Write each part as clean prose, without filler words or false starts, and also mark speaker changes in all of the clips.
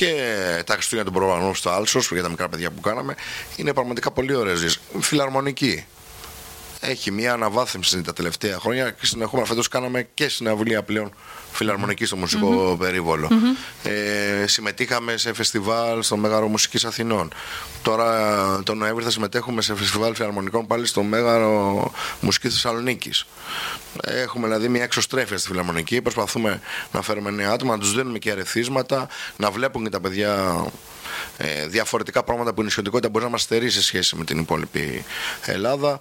Speaker 1: και τα Χριστούγεννα του προγραμματισμού στο Άλσος για τα μικρά παιδιά που κάναμε. Είναι πραγματικά πολύ ωραίες. Φιλαρμονική. Έχει μια αναβάθμιση τα τελευταία χρόνια και συνεχόμενα. Φέτος κάναμε και συναυλία πλέον φιλαρμονική στο μουσικό περίβολο. Συμμετείχαμε σε φεστιβάλ στο Μέγαρο Μουσικής Αθηνών. Τώρα τον Νοέμβρη θα συμμετέχουμε σε φεστιβάλ φιλαρμονικών πάλι στο Μέγαρο Μουσικής Θεσσαλονίκης. Έχουμε δηλαδή μια εξωστρέφεια στη φιλαρμονική. Προσπαθούμε να φέρουμε νέα άτομα, να τους δίνουμε και ερεθίσματα, να βλέπουν και τα παιδιά διαφορετικά πράγματα που η νησιωτικότητα μπορεί να μας στερεί σε σχέση με την υπόλοιπη Ελλάδα.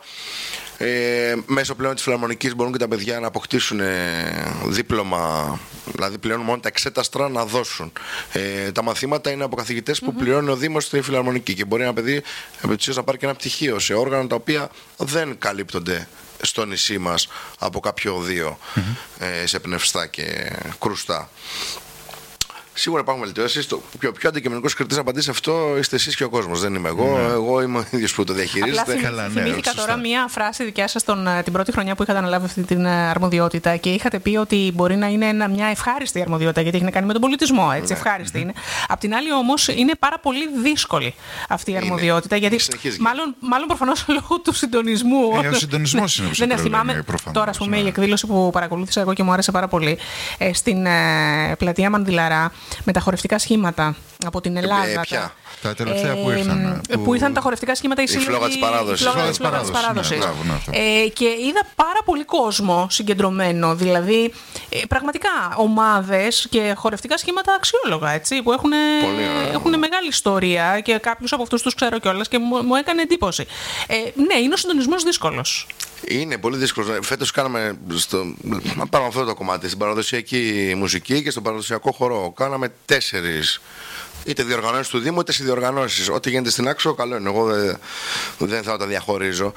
Speaker 1: Μέσω πλέον της φιλαρμονικής μπορούν και τα παιδιά να αποκτήσουν δίπλωμα, δηλαδή πλέον μόνο τα εξέταστρα να δώσουν. Τα μαθήματα είναι από καθηγητές που πληρώνει ο Δήμος στη φιλαρμονική και μπορεί ένα παιδί να πάρει και ένα πτυχίο σε όργανα τα οποία δεν καλύπτονται στο νησί μας από κάποιο οδείο σε πνευστά και κρουστά. Σίγουρα υπάρχουν βελτιώσεις. Το πιο αντικειμενικός κριτής να απαντήσει αυτό είστε εσείς και ο κόσμος. Δεν είμαι εγώ. Εγώ είμαι ο ίδιος που το διαχειρίζεται.
Speaker 2: Θυμήθηκα τώρα μία φράση δικιά σας την πρώτη χρονιά που είχατε αναλάβει αυτή την αρμοδιότητα και είχατε πει ότι μπορεί να είναι μια ευχάριστη αρμοδιότητα γιατί έχει να κάνει με τον πολιτισμό. Έτσι, ευχάριστη είναι. Απ' την άλλη όμως είναι πάρα πολύ δύσκολη αυτή η αρμοδιότητα γιατί μάλλον προφανώς λόγω του συντονισμού.
Speaker 3: Ο συντονισμός είναι
Speaker 2: δεν θυμάμαι. Τώρα, ας πούμε, η εκδήλωση που παρακολούθησα εγώ και μου άρεσε πάρα πολύ στην πλατεία Μανδυλαρά. Με τα χορευτικά σχήματα από την Ελλάδα.
Speaker 3: Τα τελευταία που ήρθαν.
Speaker 2: Που ήρθαν τα χορευτικά σχήματα,
Speaker 1: η φλόγα της παράδοσης.
Speaker 2: Και είδα πάρα πολύ κόσμο συγκεντρωμένο. Δηλαδή, πραγματικά ομάδες και χορευτικά σχήματα αξιόλογα, έτσι, που έχουν μεγάλη ιστορία και κάποιους από αυτούς τους ξέρω κιόλας και μου έκανε εντύπωση. Ναι, είναι ο συντονισμός δύσκολος.
Speaker 1: Είναι πολύ δύσκολο. Φέτος κάναμε να πάρουμε αυτό το κομμάτι στην παραδοσιακή μουσική και στον παραδοσιακό χορό. Κάναμε 4 είτε διοργανώσεις του Δήμου είτε συνδιοργανώσεις. Ό,τι γίνεται στην Άξο, καλό είναι. Εγώ δεν θα τα διαχωρίζω.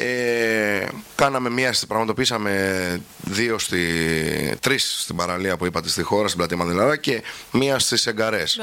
Speaker 1: Κάναμε πραγματοποιήσαμε 3 στην παραλία που είπατε στη χώρα, στην πλατεία Μανδυλαρά και 1 στις Εγκαρές.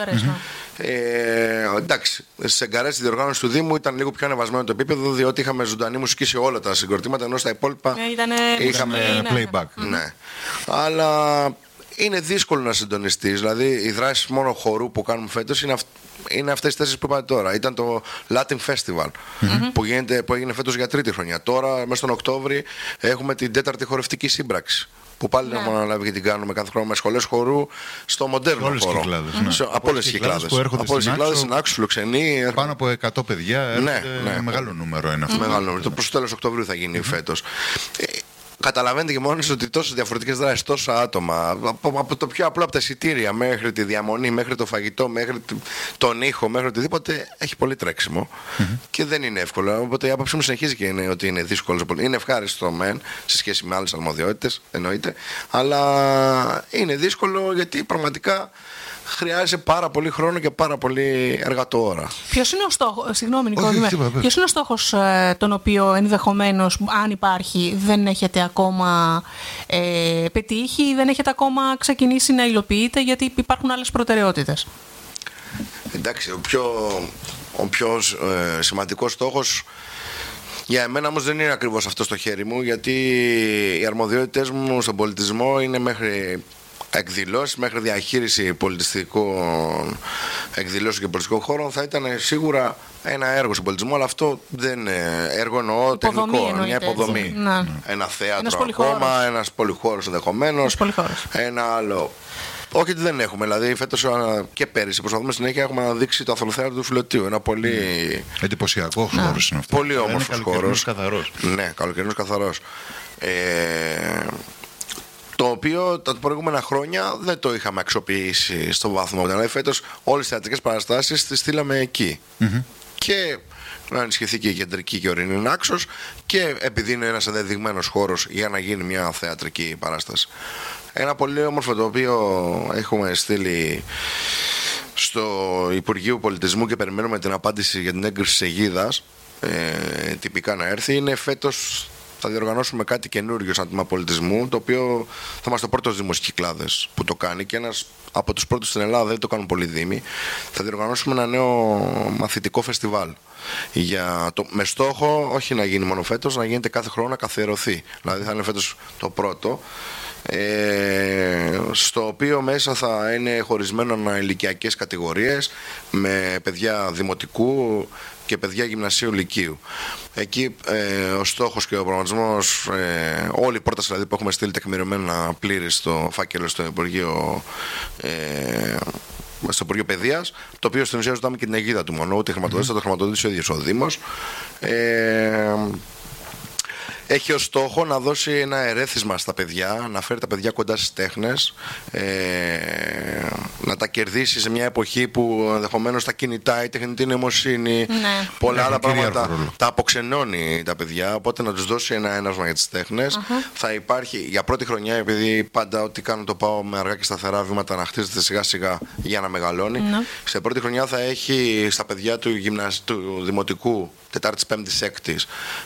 Speaker 1: Εντάξει, στις Εγκαρές η διοργάνωση του Δήμου ήταν λίγο πιο ανεβασμένο το επίπεδο, διότι είχαμε ζωντανή μουσική σε όλα τα συγκροτήματα, ενώ στα υπόλοιπα είχαμε
Speaker 3: playback.
Speaker 1: Ναι. Αλλά είναι δύσκολο να συντονιστείς. Δηλαδή, οι δράσεις μόνο χορού που κάνουμε φέτος είναι αυτές τις 4 που είπατε τώρα. Ήταν το Latin Festival που έγινε φέτος για 3η χρονιά. Τώρα, μέσα στον Οκτώβρη, έχουμε την 4η χορευτική σύμπραξη. Που πάλι έχουμε αναλάβει και την κάνουμε κάθε χρόνο με σχολές χορού στο μοντέρνο χώρο. Από όλες τις κυκλάδες.
Speaker 3: Από όλες τις κυκλάδες
Speaker 1: στην Άξο, φιλοξενεί.
Speaker 3: Πάνω από 100 παιδιά. Μεγάλο νούμερο είναι αυτό.
Speaker 1: Μεγάλο νούμερο. Προς το τέλος Οκτωβρίου θα γίνει φέτος. Καταλαβαίνετε και μόνοι ότι τόσες διαφορετικές δράσεις, τόσα άτομα, από το πιο απλό από τα εισιτήρια μέχρι τη διαμονή, μέχρι το φαγητό, μέχρι τον ήχο, μέχρι οτιδήποτε, έχει πολύ τρέξιμο και δεν είναι εύκολο. Οπότε η άποψή μου συνεχίζει και είναι ότι είναι δύσκολο. Είναι ευχάριστο μεν σε σχέση με άλλες αρμοδιότητες, εννοείται, αλλά είναι δύσκολο γιατί πραγματικά χρειάζεται πάρα πολύ χρόνο και πάρα πολύ εργατόωρα.
Speaker 2: Ποιος είναι ο στόχος, συγγνώμη Νικόδημε, ποιος είναι ο στόχος τον οποίο ενδεχομένως, αν υπάρχει, δεν έχετε ακόμα πετύχει ή δεν έχετε ακόμα ξεκινήσει να υλοποιείτε γιατί υπάρχουν άλλες προτεραιότητες?
Speaker 1: Εντάξει, ο πιο σημαντικός στόχος για εμένα όμως δεν είναι ακριβώς αυτό στο χέρι μου, γιατί οι αρμοδιότητες μου στον πολιτισμό είναι μέχρι εκδηλώσεις, μέχρι διαχείριση πολιτιστικών εκδηλώσεων και πολιτιστικών χώρων. Θα ήταν σίγουρα ένα έργο στον πολιτισμό, αλλά αυτό δεν είναι έργο, εννοώ τεχνικό, μια υποδομή. Ένα θέατρο ακόμα, ένας πολυχώρος ενδεχομένως, ένα άλλο. Όχι ότι δεν έχουμε, δηλαδή φέτος και πέρυσι προσπαθούμε συνέχεια, έχουμε αναδείξει το Αθλοθέατρο του Φιλωτίου. Ένα πολύ
Speaker 3: εντυπωσιακό χώρος είναι αυτό.
Speaker 1: Πολύ όμορφος χώρος. Ναι, καλοκαιρινός καθαρός. Το οποίο τα προηγούμενα χρόνια δεν το είχαμε αξιοποιήσει στο βάθμο. Δηλαδή φέτος όλες τις θεατρικές παραστάσεις τις στείλαμε εκεί. Και να ενισχυθεί και η κεντρική και ορεινή Νάξος και επειδή είναι ένας ενδεδειγμένος χώρος για να γίνει μια θεατρική παράσταση. Ένα πολύ όμορφο το οποίο έχουμε στείλει στο Υπουργείο Πολιτισμού και περιμένουμε την απάντηση για την έγκριση της αιγίδας, τυπικά να έρθει, είναι φέτος. Θα διοργανώσουμε κάτι καινούριο σαν τμήμα πολιτισμού, το οποίο θα είμαστε ο πρώτος Δήμος Κυκλάδες που το κάνει και ένας από τους πρώτους στην Ελλάδα, δεν το κάνουν πολλοί δήμοι. Θα διοργανώσουμε ένα νέο μαθητικό φεστιβάλ. Με στόχο όχι να γίνει μόνο φέτος, να γίνεται κάθε χρόνο, να καθιερωθεί. Δηλαδή θα είναι φέτος το πρώτο στο οποίο μέσα θα είναι χωρισμένο αναηλικιακές κατηγορίες με παιδιά δημοτικού και παιδιά γυμνασίου λυκείου. Εκεί ο στόχος και ο προγραμματισμός, όλη η πρόταση δηλαδή που έχουμε στείλει τεκμηριωμένα πλήρη στο φάκελο στο Υπουργείο Παιδείας, το οποίο στην ουσία ζητάμε και την αιγίδα του μόνο, ούτε χρηματοδότηση, θα το χρηματοδοτήσει ο ίδιος ο Δήμος. Έχει ως στόχο να δώσει ένα ερέθισμα στα παιδιά, να φέρει τα παιδιά κοντά στις τέχνες, να τα κερδίσει σε μια εποχή που ενδεχομένως τα κινητά, η τεχνητή νοημοσύνη, πολλά άλλα πράγματα τα αποξενώνει τα παιδιά, οπότε να τους δώσει ένα ένασμα για τις τέχνες. Θα υπάρχει για πρώτη χρονιά, επειδή πάντα ό,τι κάνω το πάω με αργά και σταθερά βήματα να χτίζεται σιγά σιγά για να μεγαλώνει. Σε πρώτη χρονιά θα έχει στα παιδιά του δημοτικού, Τετάρτης, Πέμπτης, Έκτης,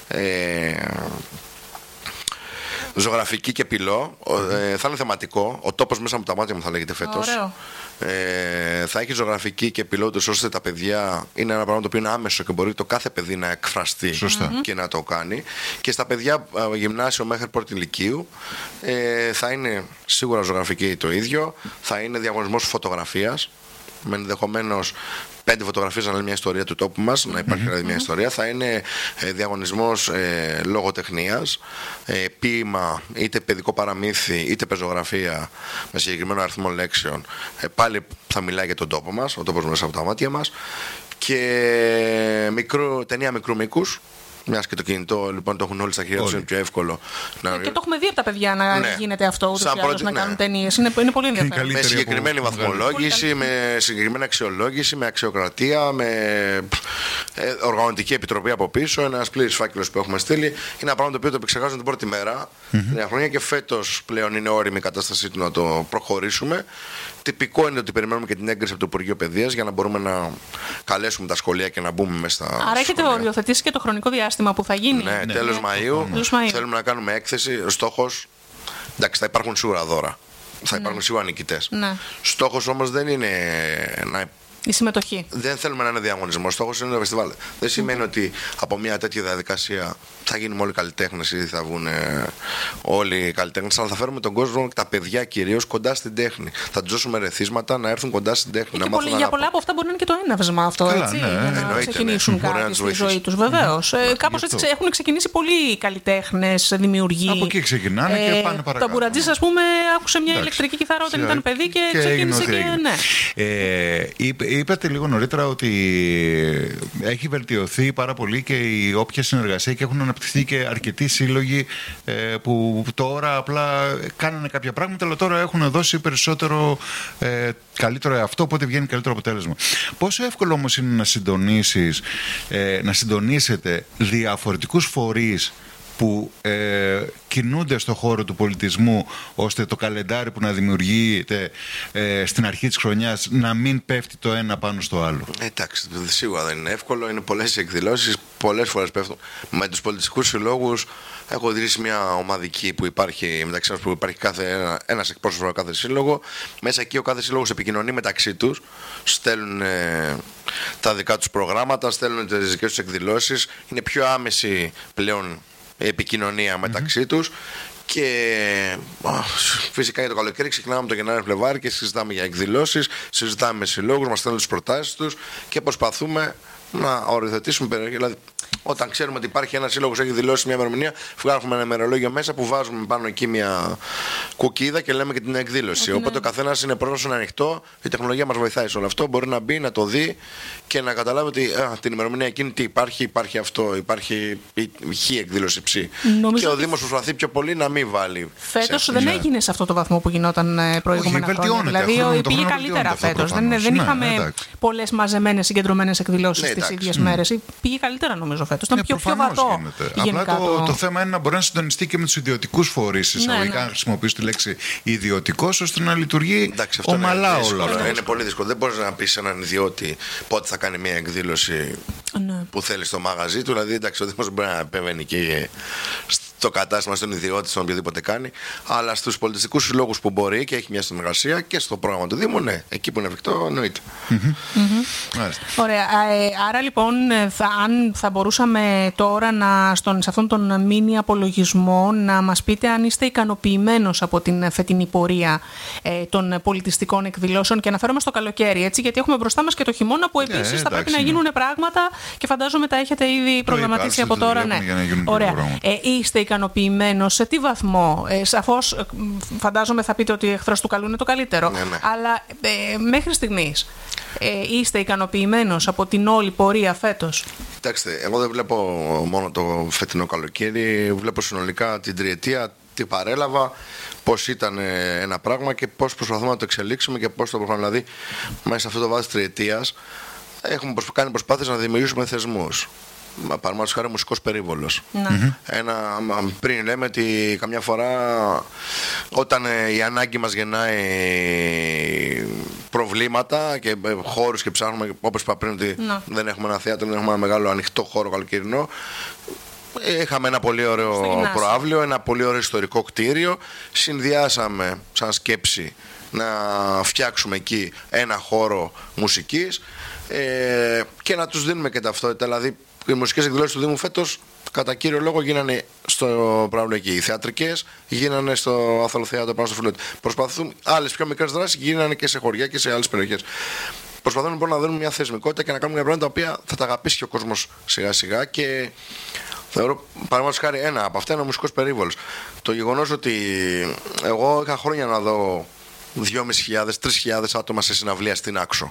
Speaker 1: ζωγραφική και πυλό. Θα είναι θεματικό. Ο τόπος μέσα από τα μάτια μου θα λέγεται φέτος. Θα έχει ζωγραφική και πυλό, ώστε τα παιδιά, είναι ένα πράγμα το οποίο είναι άμεσο και μπορεί το κάθε παιδί να εκφραστεί και να το κάνει. Και στα παιδιά γυμνάσιο μέχρι πρώτη ηλικίου θα είναι σίγουρα ζωγραφική το ίδιο. Θα είναι διαγωνισμός φωτογραφίας με ενδεχομένως 5 φωτογραφίες να λένε μια ιστορία του τόπου μας, να υπάρχει δηλαδή μια ιστορία. Θα είναι διαγωνισμός λογοτεχνίας, ποίημα, είτε παιδικό παραμύθι, είτε πεζογραφία με συγκεκριμένο αριθμό λέξεων. Πάλι θα μιλάει για τον τόπο μας, ο τόπος μέσα από τα μάτια μας. Και ταινία μικρού μήκους. Μιας και το κινητό λοιπόν το έχουν όλοι στα χέρια τους, είναι πιο εύκολο.
Speaker 2: Και το έχουμε δει από τα παιδιά να γίνεται αυτό, ούτως ή άλλως, να κάνουν ταινίες. Είναι πολύ ενδιαφέρον.
Speaker 1: Με συγκεκριμένη βαθμολόγηση, με συγκεκριμένη αξιολόγηση, με αξιοκρατία, με οργανωτική επιτροπή από πίσω. Ένας πλήρης φάκελος που έχουμε στείλει. Είναι ένα πράγμα το οποίο το επεξεργάζουν την πρώτη μέρα, μια χρονιά, και φέτος πλέον είναι όριμη η κατάστασή του να το προχωρήσουμε. Τυπικό είναι ότι περιμένουμε και την έγκριση από το Υπουργείο Παιδείας για να μπορούμε να καλέσουμε τα σχολεία και να μπούμε μέσα στα.
Speaker 2: Άρα έχετε οριοθετήσει και το χρονικό διάστημα που θα γίνει.
Speaker 1: Ναι, τέλος Μαΐου. Θέλουμε να κάνουμε έκθεση. Ο στόχος. Εντάξει, θα υπάρχουν σίγουρα δώρα. Θα υπάρχουν σίγουρα νικητές. Στόχος όμως δεν είναι να.
Speaker 2: Η συμμετοχή.
Speaker 1: Δεν θέλουμε να είναι διαγωνισμό. Στόχος είναι το φεστιβάλ. Δεν σημαίνει ότι από μια τέτοια διαδικασία θα γίνουμε όλοι καλλιτέχνες ή θα βγουν όλοι οι καλλιτέχνες, αλλά θα φέρουμε τον κόσμο και τα παιδιά κυρίως κοντά στην τέχνη. Θα τους δώσουμε ερεθίσματα να έρθουν κοντά στην τέχνη.
Speaker 2: Για πολλά από αυτά μπορεί να είναι και το έναυσμα αυτό. Έτσι, για να ξεκινήσουν κάτι στη ζωή τους. Βεβαίως. Κάπως έτσι έχουν ξεκινήσει πολλοί καλλιτέχνες, δημιουργοί.
Speaker 3: Από εκεί ξεκινάνε και πάνε παρακάτω.
Speaker 2: Το Μπουρατζής, ας πούμε, άκουσε μια ηλεκτρική κιθάρα όταν ήταν παιδί και ξεκίνησε και.
Speaker 3: Είπατε λίγο νωρίτερα ότι έχει βελτιωθεί πάρα πολύ και η όποια συνεργασία και έχουν αναπτυχθεί και αρκετοί σύλλογοι που τώρα απλά κάνανε κάποια πράγματα, αλλά τώρα έχουν δώσει περισσότερο καλύτερο εαυτό, οπότε βγαίνει καλύτερο αποτέλεσμα. Πόσο εύκολο όμως είναι να συντονίσετε διαφορετικούς φορείς που κινούνται στον χώρο του πολιτισμού, ώστε το καλεντάρι που να δημιουργείται στην αρχή της χρονιάς να μην πέφτει το ένα πάνω στο άλλο?
Speaker 1: Εντάξει, σίγουρα δεν είναι εύκολο. Είναι πολλές εκδηλώσεις, πολλές φορές πέφτουν. Με τους πολιτιστικούς συλλόγους έχω ιδρύσει μια ομαδική που υπάρχει μεταξύ μας, που υπάρχει ένας εκπρόσωπος από κάθε σύλλογο. Μέσα εκεί ο κάθε σύλλογος επικοινωνεί μεταξύ τους, στέλνουν τα δικά τους προγράμματα, στέλνουν τις δικές τους εκδηλώσεις. Είναι πιο άμεση πλέον η επικοινωνία μεταξύ τους. Και φυσικά για το καλοκαίρι ξεκινάμε από το Γενάρη-Φλεβάρι και συζητάμε για εκδηλώσεις, συζητάμε με συλλόγους, μας στέλνουν τις προτάσεις τους και προσπαθούμε να οριοθετήσουμε περιοχή. Δηλαδή, όταν ξέρουμε ότι υπάρχει ένα σύλλογο που έχει δηλώσει μια ημερομηνία, βγάζουμε ένα ημερολόγιο μέσα που βάζουμε πάνω εκεί μια κουκίδα και λέμε και την εκδήλωση. Οπότε ο καθένας είναι πρόθυμος να ανοιχτό. Η τεχνολογία μας βοηθάει σε όλο αυτό. Μπορεί να μπει, να το δει και να καταλάβει ότι την ημερομηνία εκείνη τι υπάρχει αυτό, υπάρχει χ εκδήλωση ψ. Και ο Δήμος προσπαθεί πιο πολύ να μην βάλει.
Speaker 2: Φέτος δεν έγινε σε αυτό το βαθμό που γινόταν προηγούμενα χρόνια. Δηλαδή πήγε καλύτερα φέτος. Δεν είχαμε πολλές μαζεμένες συγκεντρωμένες εκδηλώσεις τις ίδιες μέρες. Πήγε καλύτερα νομίζω φέτος. Ήταν πιο βατό.
Speaker 3: Απλά το θέμα είναι να μπορεί να συντονιστεί και με τους ιδιωτικούς φορείς. Εισαγωγικά, να χρησιμοποιήσω τη λέξη ιδιωτικός, ώστε να λειτουργεί ομαλά όλα.
Speaker 1: Είναι πολύ δύσκολο. Δεν μπορεί να πει σε έναν ιδιώτη πότε θα κάνει μια εκδήλωση που θέλει στο μαγαζί του. Δηλαδή, εντάξει, ο Δήμος μπορεί να επεμβαίνει και στο κατάστημα, στον ιδιώτη, στον οποιοδήποτε κάνει. Αλλά στους πολιτιστικούς συλλόγους που μπορεί και έχει μια συνεργασία και στο πρόγραμμα του Δήμου, ναι, εκεί που είναι εφικτό, εννοείται.
Speaker 2: Ωραία. Άρα λοιπόν, αν θα μπορούσαμε τώρα σε αυτόν τον μίνι απολογισμό να μας πείτε αν είστε ικανοποιημένος από την φετινή πορεία των πολιτιστικών εκδηλώσεων, και αναφέρομαι στο καλοκαίρι, έτσι, γιατί έχουμε μπροστά μας και το χειμώνα που επίσης θα πρέπει να γίνουν πράγματα και φαντάζομαι τα έχετε ήδη προγραμματίσει από τώρα. Ναι. Ωραία. Είστε ικανοποιημένος σε τι βαθμό? Σαφώς φαντάζομαι θα πείτε ότι εχθρός του καλού είναι το καλύτερο.
Speaker 1: Ναι.
Speaker 2: Αλλά μέχρι στιγμής είστε ικανοποιημένος από την όλη πορεία φέτος?
Speaker 1: Κοιτάξτε, εγώ δεν βλέπω μόνο το φετινό καλοκαίρι, βλέπω συνολικά την τριετία, τι παρέλαβα, πώς ήταν ένα πράγμα και πώς προσπαθούμε να το εξελίξουμε και πώς το προχωράμε. Δηλαδή, μέσα σε αυτό το βάθος τριετίας έχουμε κάνει προσπάθειες να δημιουργήσουμε θεσμούς. Παραδείγματος χάρη, μουσικός περίβολος. Πριν λέμε ότι καμιά φορά όταν η ανάγκη μας γεννάει προβλήματα και χώρους και ψάχνουμε, όπως είπα πριν, ότι δεν έχουμε ένα θέατρο, δεν έχουμε ένα μεγάλο ανοιχτό χώρο καλοκαιρινό. Είχαμε ένα πολύ ωραίο προαύλιο, ένα πολύ ωραίο ιστορικό κτίριο. Συνδυάσαμε σαν σκέψη να φτιάξουμε εκεί ένα χώρο μουσικής και να τους δίνουμε και ταυτότητα. Δηλαδή, οι μουσικές εκδηλώσεις του Δήμου φέτος κατά κύριο λόγο γίνανε στο προαύλιο εκεί. Οι θεατρικές γίνανε στο Αθλοθέατρο πάνω στο Φουλέτη. Προσπαθούμε, άλλες πιο μικρές δράσεις γίνανε και σε χωριά και σε άλλες περιοχές. Προσπαθούμε λοιπόν να δίνουμε μια θεσμικότητα και να κάνουμε μια πράγματα τα οποία θα τα αγαπήσει και ο κόσμος σιγά σιγά. Και θεωρώ, παραδείγματος χάρη, ένα από αυτά είναι ο μουσικός περίβολος. Το γεγονός ότι εγώ είχα χρόνια να δω 2.500-3.000 άτομα σε συναυλία στην Άξο.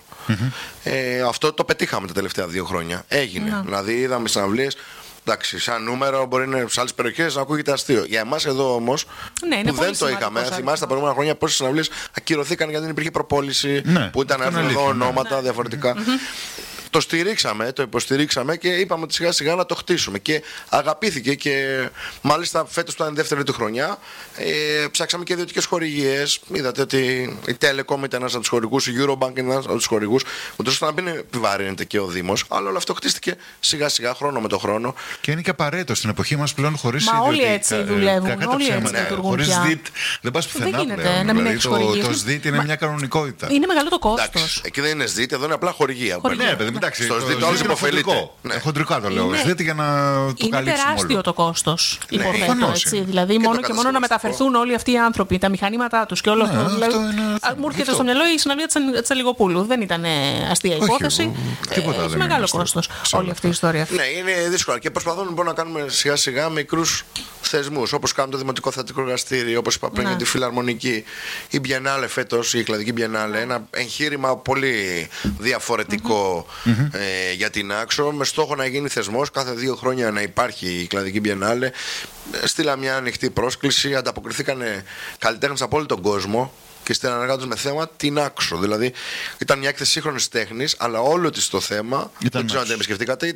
Speaker 1: Αυτό το πετύχαμε τα τελευταία 2 χρόνια. Έγινε. Δηλαδή, είδαμε συναυλίες. Εντάξει, σαν νούμερο μπορεί να είναι σε άλλες περιοχές να ακούγεται αστείο. Για εμάς εδώ όμως, που δεν το είχαμε, θυμάστε τα προηγούμενα χρόνια πόσες συναυλίες ακυρωθήκαν γιατί δεν υπήρχε προπόληση, που ήταν εδώ ονόματα διαφορετικά. Το στηρίξαμε, το υποστηρίξαμε και είπαμε ότι σιγά σιγά να το χτίσουμε. Και αγαπήθηκε και μάλιστα φέτος που ήταν η δεύτερη του χρονιά, ψάξαμε και ιδιωτικές χορηγίες. Είδατε ότι η Telecom ήταν ένας από τους χορηγούς, η Eurobank ήταν ένας από τους χορηγούς. Ούτως ώστε να μην επιβαρύνεται και ο Δήμος. Αλλά όλο αυτό χτίστηκε σιγά σιγά, χρόνο με το χρόνο.
Speaker 3: Και είναι και απαραίτητο στην εποχή μας πλέον χωρίς
Speaker 2: ιδιωτικά. Μα όλοι έτσι δουλεύουν. Όλοι έτσι λειτουργούν.
Speaker 3: Χωρίς ΔΙΤ δεν πας πουθενά πλέον. Δηλαδή, το ΣΔΙΤ είναι μια κανονικότητα.
Speaker 2: Είναι μεγάλο το κόστος.
Speaker 1: Εκεί δεν είναι ΣΔΙΤ, εδώ είναι απλά χορηγία.
Speaker 3: Στο ΣΔΙΤ όλος υποφελείται. Χοντρικά το λέω. ΣΔΙΤ για να το καλύψουμε.
Speaker 2: Είναι τεράστιο το κόστος. Υποθέτω έτσι. Δηλαδή μόνο και μόνο να μεταφερθούν όλοι αυτοί οι άνθρωποι, τα μηχανήματά τους και όλο αυτό. Μου έρχεται στο μυαλό η συναυλία της Αλληγοπούλου. Δεν ήταν αστεία υπόθεση. Έχει μεγάλο κόστος όλη αυτή η ιστορία.
Speaker 1: Ναι, είναι δύσκολο. Και προσπαθούμε λοιπόν να κάνουμε σιγά σιγά μικρούς θεσμούς. Όπως κάνουμε το Δημοτικό Θεατρικό Εργαστήριο, όπως είπα πριν για τη Φιλαρμονική, η Biennale φέτος, η Κλαδική Biennale. Ένα εγχείρημα πολύ διαφορετικό για την Άξο, με στόχο να γίνει θεσμός κάθε 2 χρόνια να υπάρχει η Κλαδική Biennale. Στείλα μια ανοιχτή πρόσκληση, ανταποκριθήκαν καλλιτέχνες από όλο τον κόσμο και στέλναν εργά τους με θέμα την Άξο. Δηλαδή ήταν μια έκθεση σύγχρονης τέχνης, αλλά όλο της το θέμα, δεν ξέρω αν την επισκεφτήκατε,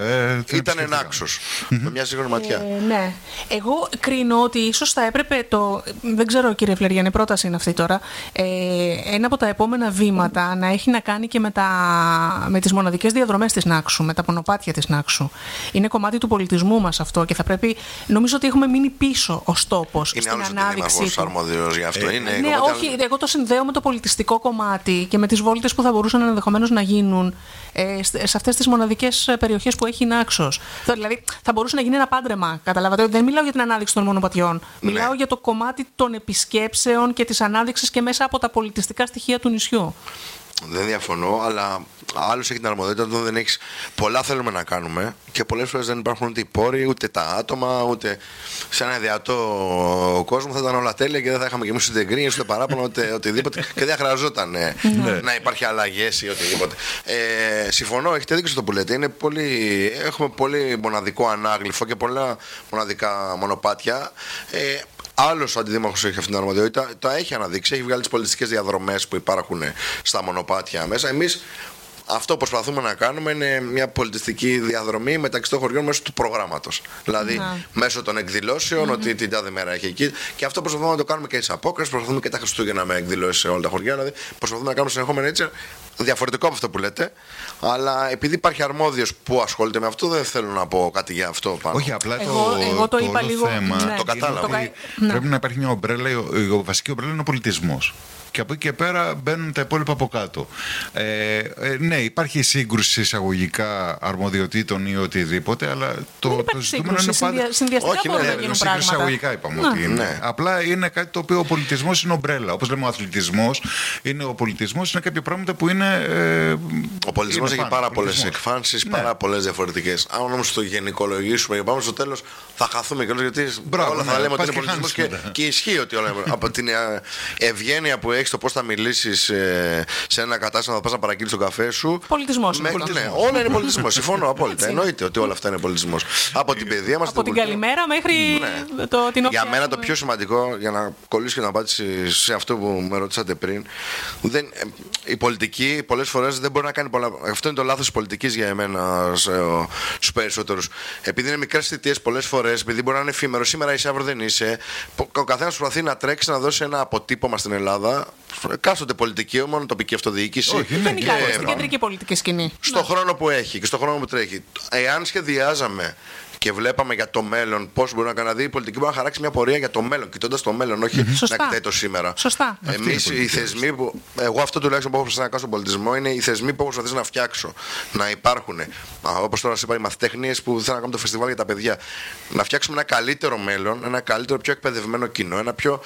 Speaker 1: ήταν Άξος. Με μια σύγχρονη ματιά.
Speaker 2: Ναι. Εγώ κρίνω ότι ίσως θα έπρεπε δεν ξέρω κύριε Φλεριάνη, η πρόταση είναι αυτή τώρα. Ένα από τα επόμενα βήματα να έχει να κάνει και με τις μοναδικές διαδρομές της Νάξου, με τα μονοπάτια της Νάξου. Είναι κομμάτι του πολιτισμού μας αυτό και θα πρέπει. Νομίζω ότι έχουμε μείνει πίσω ως τόπος στην ανάδειξη.
Speaker 1: Είναι αρμόδιος γι' αυτό.
Speaker 2: Ναι, όχι. Εγώ το συνδέω με το πολιτιστικό κομμάτι και με τις βόλτες που θα μπορούσαν ενδεχομένως να γίνουν σε αυτές τις μοναδικές περιοχές που έχει η Νάξος. Δηλαδή θα μπορούσε να γίνει ένα πάντρεμα. Καταλάβατε, δεν μιλάω για την ανάδειξη των μονοπατιών. Μιλάω για το κομμάτι των επισκέψεων και της ανάδειξης και μέσα από τα πολιτιστικά στοιχεία του νησιού.
Speaker 1: Δεν διαφωνώ, αλλά άλλος έχει την αρμοδιότητα, όταν δεν έχεις. Πολλά θέλουμε να κάνουμε και πολλές φορές δεν υπάρχουν ούτε οι πόροι, ούτε τα άτομα, ούτε σε ένα ιδεατό κόσμο θα ήταν όλα τέλεια και δεν θα είχαμε και εμείς ούτε γκρίνιες, ούτε παράπονα, ούτε οτιδήποτε και δεν χρειαζόταν να υπάρχει αλλαγές ή οτιδήποτε. Συμφωνώ, έχετε δίκιο στο που λέτε. Έχουμε πολύ μοναδικό ανάγλυφο και πολλά μοναδικά μονοπάτια. Άλλος ο αντιδήμαρχος έχει αυτήν την αρμοδιότητα, τα έχει αναδείξει, έχει βγάλει τις πολιτιστικές διαδρομές που υπάρχουν στα μονοπάτια μέσα. Εμείς αυτό που προσπαθούμε να κάνουμε είναι μια πολιτιστική διαδρομή μεταξύ των χωριών μέσω του προγράμματος. Δηλαδή μέσω των εκδηλώσεων, ότι την τάδε μέρα έχει εκεί. Και αυτό προσπαθούμε να το κάνουμε και στις απόκρισεις, προσπαθούμε και τα Χριστούγεννα με εκδηλώσεις σε όλα τα χωριά. Δηλαδή προσπαθούμε να κάνουμε συνεχόμενα έτσι. Διαφορετικό από αυτό που λέτε, αλλά επειδή υπάρχει αρμόδιος που ασχολείται με αυτό, δεν θέλω να πω κάτι για αυτό πάνω.
Speaker 3: Όχι, απλά
Speaker 2: εγώ το είπα λίγο.
Speaker 3: θέμα.
Speaker 2: Ναι.
Speaker 1: Το κατάλαβα.
Speaker 3: Πρέπει να υπάρχει μια ομπρέλα, η βασική ομπρέλα είναι ο πολιτισμός. Και από εκεί και πέρα μπαίνουν τα υπόλοιπα από κάτω. Ναι, υπάρχει σύγκρουση εισαγωγικά αρμοδιοτήτων ή οτιδήποτε, αλλά το ζητούμενο είναι πάντα.
Speaker 2: Συνδυαστικά μπορούν να γίνουν πράγματα.
Speaker 3: Εισαγωγικά είπαμε ότι είναι.
Speaker 1: Ναι.
Speaker 3: Απλά είναι κάτι το οποίο ο πολιτισμός είναι ομπρέλα. Όπως λέμε, ο αθλητισμός είναι ο πολιτισμός, είναι κάποια πράγματα που είναι.
Speaker 1: Ο πολιτισμός έχει πάρα πολλές εκφάνσεις, πάρα πολλές διαφορετικές. Αν όμως το γενικολογήσουμε και πάμε στο τέλος, θα χαθούμε κιόλας, γιατί όλα θα λέμε ότι είναι πολιτισμός και ισχύει ότι όλα. Από την ευγένεια που έχεις, το πώς θα μιλήσεις σε ένα κατάστημα, θα πας να παραγγείλεις τον καφέ σου.
Speaker 2: Πολιτισμός.
Speaker 1: Ναι, όλα είναι πολιτισμός. Συμφωνώ απόλυτα. Εννοείται ότι όλα αυτά είναι πολιτισμός. Από την παιδεία μας.
Speaker 2: Από την καλημέρα μέχρι την οποία.
Speaker 1: Για μένα το πιο σημαντικό, για να κολλήσω και να απάντηση σε αυτό που με ρωτήσατε πριν, η πολιτική πολλές φορές δεν μπορεί να κάνει πολλά. Αυτό είναι το λάθος της πολιτικής για εμένα στους περισσότερους. Επειδή είναι μικρές θητείες πολλές φορές, επειδή μπορεί να είναι εφήμερο, σήμερα είσαι, αύριο δεν είσαι, ο καθένας προσπαθεί να τρέξει να δώσει ένα αποτύπωμα στην Ελλάδα. Κάστοτε πολιτική, μόνο τοπική αυτοδιοίκηση.
Speaker 2: Γενικά, στην κεντρική πολιτική σκηνή.
Speaker 1: Στο χρόνο που έχει και στο χρόνο που τρέχει. Εάν σχεδιάζαμε και βλέπαμε για το μέλλον πώς μπορεί να κάνει, δηλαδή η πολιτική μπορεί να χαράξει μια πορεία για το μέλλον, κοιτώντας το μέλλον, όχι να κοιτάει το σήμερα.
Speaker 2: Σωστά.
Speaker 1: Εμείς οι θεσμοί που. Εγώ αυτό τουλάχιστον που έχω προσπαθήσει να κάνω στον πολιτισμό είναι οι θεσμοί που έχω προσπαθήσει να φτιάξω. Να υπάρχουν. Όπως τώρα σας είπα, οι μαθητέχνειες που θέλω να κάνω το φεστιβάλ για τα παιδιά. Να φτιάξουμε ένα καλύτερο μέλλον, ένα καλύτερο, πιο εκπαιδευμένο κοινό, ένα πιο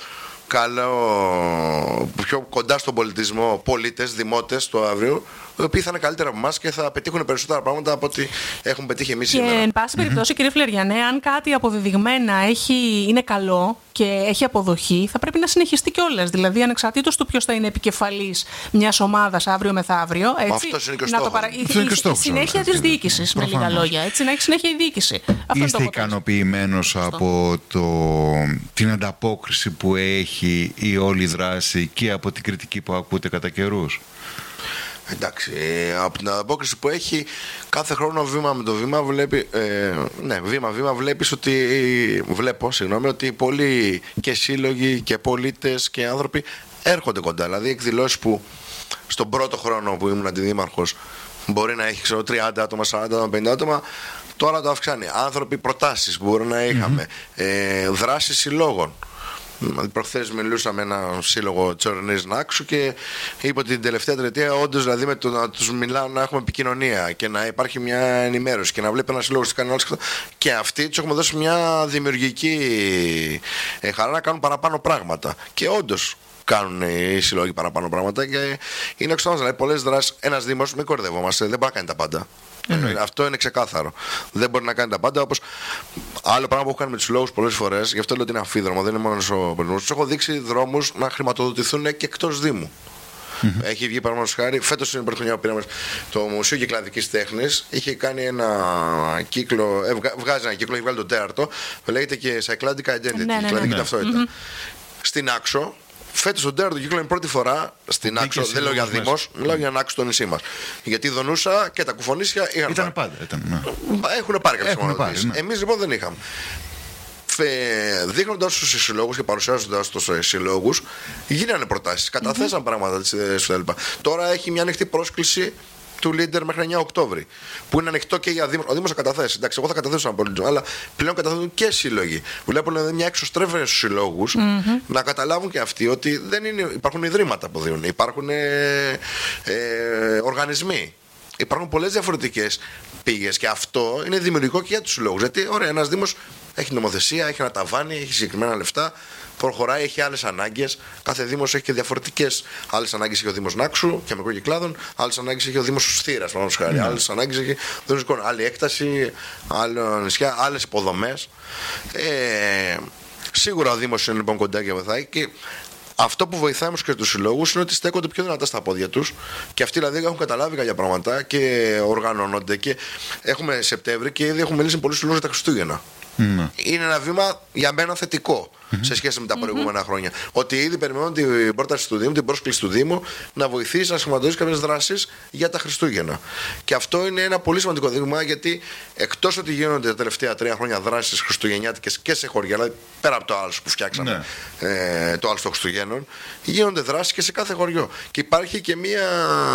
Speaker 1: καλό, πιο κοντά στον πολιτισμό πολίτες, δημότες του αύριο, οι οποίοι θα είναι καλύτερα από εμάς και θα πετύχουν περισσότερα πράγματα από ό,τι έχουμε πετύχει εμείς σήμερα.
Speaker 2: Και εν πάση περιπτώσει, κύριε Φλεριανέ, αν κάτι αποδεδειγμένα είναι καλό και έχει αποδοχή, θα πρέπει να συνεχιστεί κιόλας. Δηλαδή, ανεξαρτήτως του ποιος θα είναι επικεφαλής μιας ομάδας αύριο μεθαύριο.
Speaker 1: Αυτός είναι και ο
Speaker 2: στόχος. Η συνέχεια της διοίκησης, με λίγα λόγια. Έτσι, να έχει συνέχεια η διοίκηση.
Speaker 3: Είστε ικανοποιημένος από την ανταπόκριση που έχει η όλη δράση και από την κριτική που ακούτε κατά καιρούς?
Speaker 1: Εντάξει, από την ανταπόκριση που έχει κάθε χρόνο βήμα με το βήμα βήμα βλέπεις ότι πολλοί και σύλλογοι και πολίτες και άνθρωποι έρχονται κοντά. Δηλαδή εκδηλώσεις που στον πρώτο χρόνο που ήμουν αντιδήμαρχος μπορεί να έχει 30 άτομα, 40 άτομα, 50 άτομα, τώρα το αυξάνει. Άνθρωποι, προτάσεις που μπορεί να είχαμε, δράσεις συλλόγων. Προχθές μιλούσα με ένα σύλλογο Τσορνής Νάξου και είπε ότι την τελευταία τριετία όντως, δηλαδή με το να τους μιλάω, να έχουμε επικοινωνία και να υπάρχει μια ενημέρωση και να βλέπει ένα σύλλογο τι κάνει όλες, και αυτοί τους έχουμε δώσει μια δημιουργική χαρά να κάνουν παραπάνω πράγματα. Και όντως κάνουν οι σύλλογοι παραπάνω πράγματα και είναι εξωτερικά. Δηλαδή, πολλές δράσεις, ένας δήμος, μην κορδευόμαστε, δεν μπορεί να κάνει τα πάντα. Αυτό είναι ξεκάθαρο. Δεν μπορεί να κάνει τα πάντα. Όπως άλλο πράγμα που έχω κάνει με τους λόγους πολλές φορές, γι' αυτό λέω ότι είναι αμφίδρομο, δεν είναι μόνο ο πολιτισμός. Τους έχω δείξει δρόμους να χρηματοδοτηθούν και εκτός Δήμου. Έχει βγει παραδείγματος χάρη, φέτος είναι η πρώτη χρονιά που πήραμε το Μουσείο Κυκλαδικής Τέχνης. Είχε κάνει ένα κύκλο, βγάζει ένα κύκλο, έχει βγάλει το τέταρτο, που λέγεται και Cycladic Identity, κυκλαδική ταυτότητα. Στην Άξο. Φέτος τον τέταρτο κύκλο είναι πρώτη φορά στην Άξο. Δεν λέω για Δήμος, μιλάω για Άξο στο νησί μας. Γιατί η Δονούσα και τα Κουφονίσια
Speaker 3: ήταν πάντα.
Speaker 1: Έχουν πάρει κάποιες μοναδίες. Εμείς λοιπόν δεν είχαμε. Δείχνοντας τους συλλόγους και παρουσιάζοντας τους συλλόγους, γίνανε προτάσεις, καταθέσαν πράγματα της ιδέες κτλ. Τώρα έχει μια ανοιχτή πρόσκληση του Leader μέχρι 9 Οκτώβρη. Που είναι ανοιχτό και για Δήμο. Ο Δήμος θα καταθέσει. Εντάξει, εγώ θα καταθέσω ένα πολιτισμό, αλλά πλέον καταθέτουν και σύλλογοι. Βλέπουν μια εξωστρέφεια στους συλλόγους να καταλάβουν και αυτοί ότι δεν είναι, υπάρχουν ιδρύματα που δίνουν, υπάρχουν οργανισμοί. Υπάρχουν πολλές διαφορετικές πήγες και αυτό είναι δημιουργικό και για τους συλλόγους. Γιατί, ωραία, ένας Δήμος έχει νομοθεσία, έχει ένα ταβάνι, έχει συγκεκριμένα λεφτά, προχωράει, έχει άλλες ανάγκες. Κάθε Δήμος έχει και διαφορετικές άλλες ανάγκες. Έχει ο Δήμος Νάξου και Μικροκυκλάδων, άλλες ανάγκες έχει ο Δήμος Στήρας, άλλες ανάγκες έχει ο Δήμος Εικόνα, άλλη έκταση, άλλο νησιά, άλλες υποδομές. Σίγουρα ο Δήμος είναι λοιπόν κοντά και βοηθάει. Και αυτό που βοηθάει όμως και τους συλλόγους είναι ότι στέκονται πιο δυνατά στα πόδια τους και αυτοί δηλαδή έχουν καταλάβει κάποια πράγματα και οργανώνονται. Και έχουμε Σεπτέμβρη και ήδη έχουμε μιλήσει πολλούς συλλόγους για τα Χριστούγεννα. Είναι ένα βήμα για μένα θετικό σε σχέση με τα προηγούμενα χρόνια. Ότι ήδη περιμένουν την πρόταση του Δήμου, την πρόσκληση του Δήμου να βοηθήσει να σχηματοδοτήσει κάποιες δράσεις για τα Χριστούγεννα. Και αυτό είναι ένα πολύ σημαντικό δείγμα, γιατί εκτός ότι γίνονται τα τελευταία 3 χρόνια δράσεις χριστουγεννιάτικες και σε χωριά, δηλαδή πέρα από το άλσο που φτιάξαμε, το άλσο των Χριστουγέννων, γίνονται δράσεις και σε κάθε χωριό. Και υπάρχει και μία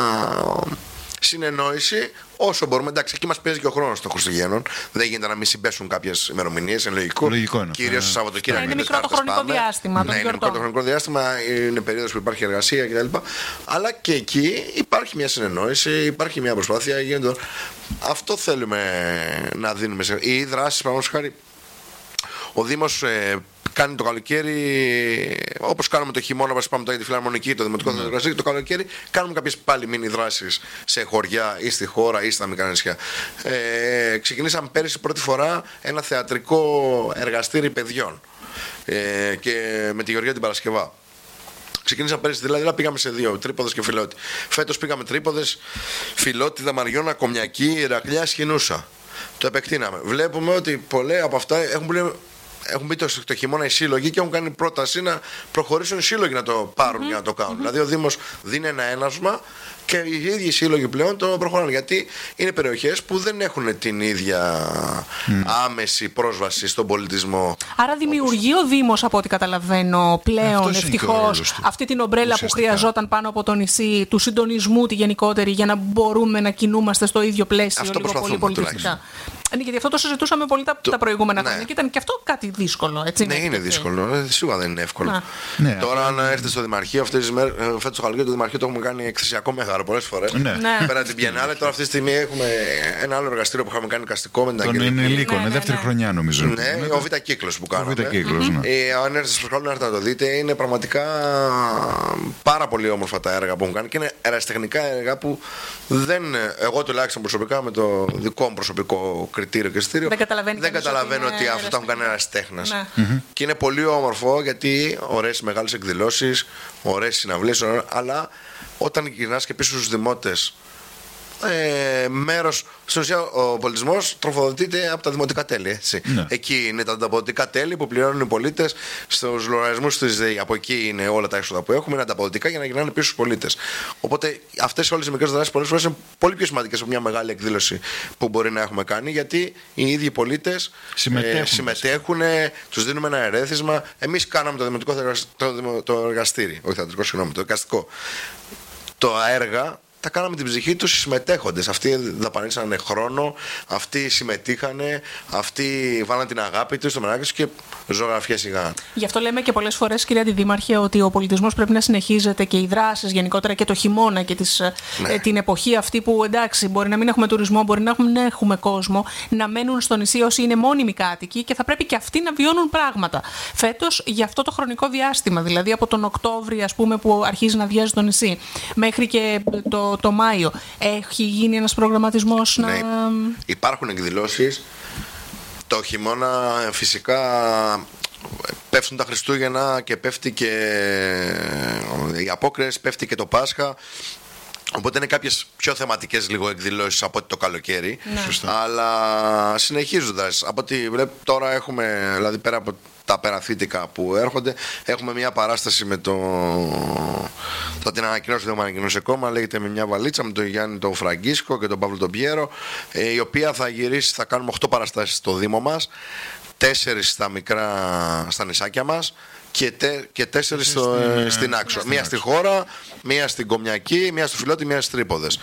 Speaker 1: συνεννόηση όσο μπορούμε. Εντάξει, εκεί μας παίζει και ο χρόνος των Χριστουγέννων. Δεν γίνεται να μην συμπέσουν κάποιες ημερομηνίες. Είναι λογικό. Κυρίως το Σαββατοκύριακο.
Speaker 2: Είναι μικρό το χρονικό διάστημα.
Speaker 1: Ναι, είναι μικρό το χρονικό διάστημα. Είναι περίοδος που υπάρχει εργασία κτλ. Αλλά και εκεί υπάρχει μια συνεννόηση, υπάρχει μια προσπάθεια. Αυτό θέλουμε να δίνουμε. Οι δράσεις, παραδείγματος χάρη, ο Δήμος κάνει το καλοκαίρι, όπως κάνουμε το χειμώνα, όπως είπαμε για τη φιλαρμονική, το δημοτικό θεατρικό, το καλοκαίρι κάνουμε κάποιες πάλι μίνι δράσεις σε χωριά ή στη χώρα ή στα μικρά νησιά. Ξεκινήσαμε πέρυσι πρώτη φορά ένα θεατρικό εργαστήρι παιδιών και με τη Γεωργία την Παρασκευά. Ξεκίνησα πέρυσι, δηλαδή πήγαμε σε 2, Τρίποδες και Φιλότη. Φέτος πήγαμε Τρίποδες, Φιλότη, Δαμαριώνα, Κομιακή, Ηρακλιά, Σχοινούσα. Το επεκτείναμε. Βλέπουμε ότι πολλοί από αυτά έχουν μπει το χειμώνα οι σύλλογοι και έχουν κάνει πρόταση να προχωρήσουν οι σύλλογοι να το πάρουν και να το κάνουν. Δηλαδή ο Δήμος δίνει ένα ένασμα και οι ίδιοι σύλλογοι πλέον το προχωράνε. Γιατί είναι περιοχές που δεν έχουν την ίδια άμεση πρόσβαση στον πολιτισμό.
Speaker 2: Άρα δημιουργεί ο Δήμος, από ό,τι καταλαβαίνω πλέον, ευτυχώς, αυτή την ομπρέλα που χρειαζόταν πάνω από το νησί, του συντονισμού τη γενικότερη, για να μπορούμε να κινούμαστε στο ίδιο πλαίσιο, λίγο πολύ πολιτιστικά. Ναι, γιατί αυτό το συζητούσαμε πολύ τα προηγούμενα χρόνια και ήταν και αυτό κάτι δύσκολο. Έτσι,
Speaker 1: ναι, είναι δύσκολο. Σίγουρα δεν είναι εύκολο. Τώρα, αν έρθετε στο Δημαρχείο, φέτος το καλοκαίρι το Δημαρχείο το έχουμε κάνει εκθεσιακό μεγάλο πολλές φορές. Πέρα την Biennale, τώρα αυτή τη στιγμή έχουμε ένα άλλο εργαστήριο που είχαμε κάνει καστικό με την Αγγελική.
Speaker 3: Τον Ενηλίκων, είναι δεύτερη χρονιά νομίζω.
Speaker 1: Ναι, ο Β' κύκλος που κάνουμε. Αν έρθετε στο σχολείο να το δείτε, είναι πραγματικά πάρα πολύ όμορφα τα έργα που έχουν κάνει και είναι ερασιτεχνικά έργα που εγώ τουλάχιστον προσωπικά με το δικό μου προσωπικό κριτήριο και εισιτήριο δεν καταλαβαίνω ότι αυτό το έχουν κάνει ένας τέχνας. Και είναι πολύ όμορφο, γιατί ωραίες μεγάλες εκδηλώσεις, ωραίες συναυλίες, αλλά όταν γυρνάς και πίσω στους δημότες, μέρος, στην ουσία ο πολιτισμός τροφοδοτείται από τα δημοτικά τέλη, έτσι. Εκεί είναι τα ανταποδοτικά τέλη που πληρώνουν οι πολίτες στους λογαριασμούς της ΔΕΗ. Από εκεί είναι όλα τα έξοδα που έχουμε, είναι ανταποδοτικά για να γυρνάνε πίσω στους πολίτες. Οπότε αυτές όλες οι μικρές δράσεις πολλές φορές είναι πολύ πιο σημαντικές από μια μεγάλη εκδήλωση που μπορεί να έχουμε κάνει, γιατί οι ίδιοι πολίτες συμμετέχουν, τους δίνουμε ένα ερέθισμα. Εμείς κάναμε το δημοτικό το εργαστήρι, όχι θεατρικό, συγγνώμη, το εικαστικό. Το έργα τα κάναμε την ψυχή τους οι συμμετέχοντες. Αυτοί δαπανίσανε χρόνο, αυτοί συμμετείχανε, αυτοί βάλαν την αγάπη τους στο μεράκι τους και ζωγραφιές σιγά.
Speaker 2: Γι' αυτό λέμε και πολλές φορές, κυρία Αντιδήμαρχε, ότι ο πολιτισμός πρέπει να συνεχίζεται και οι δράσεις γενικότερα και το χειμώνα και την εποχή αυτή που, εντάξει, μπορεί να μην έχουμε τουρισμό, μπορεί να έχουμε κόσμο, να μένουν στο νησί όσοι είναι μόνιμοι κάτοικοι και θα πρέπει και αυτοί να βιώνουν πράγματα. Φέτος, για αυτό το χρονικό διάστημα, δηλαδή από τον Οκτώβρη, ας πούμε, που αρχίζει να αδειάζει το νησί, μέχρι και το Μάιο, έχει γίνει ένας προγραμματισμός να...
Speaker 1: Υπάρχουν εκδηλώσεις. Το χειμώνα φυσικά πέφτουν τα Χριστούγεννα και πέφτει και οι απόκριες, πέφτει και το Πάσχα. Οπότε είναι κάποιες πιο θεματικές λίγο εκδηλώσεις από το καλοκαίρι. Αλλά συνεχίζοντας, από ό,τι βλέπω τώρα έχουμε, δηλαδή πέρα από τα περαθήτικα που έρχονται, έχουμε μια παράσταση με θα την ανακοινώσω, δεν μου ανακοινώσει ακόμα, λέγεται Με μια βαλίτσα, με τον Γιάννη τον Φραγκίσκο και τον Παύλο τον Πιέρο, η οποία θα γυρίσει, θα κάνουμε 8 παραστάσεις στο Δήμο μας, 4 στα νησάκια μας και 4 στην Άξο. Μία στη χώρα, μία στην Κομιακή, μία στο Φιλότη, μία στις Τρίποδες.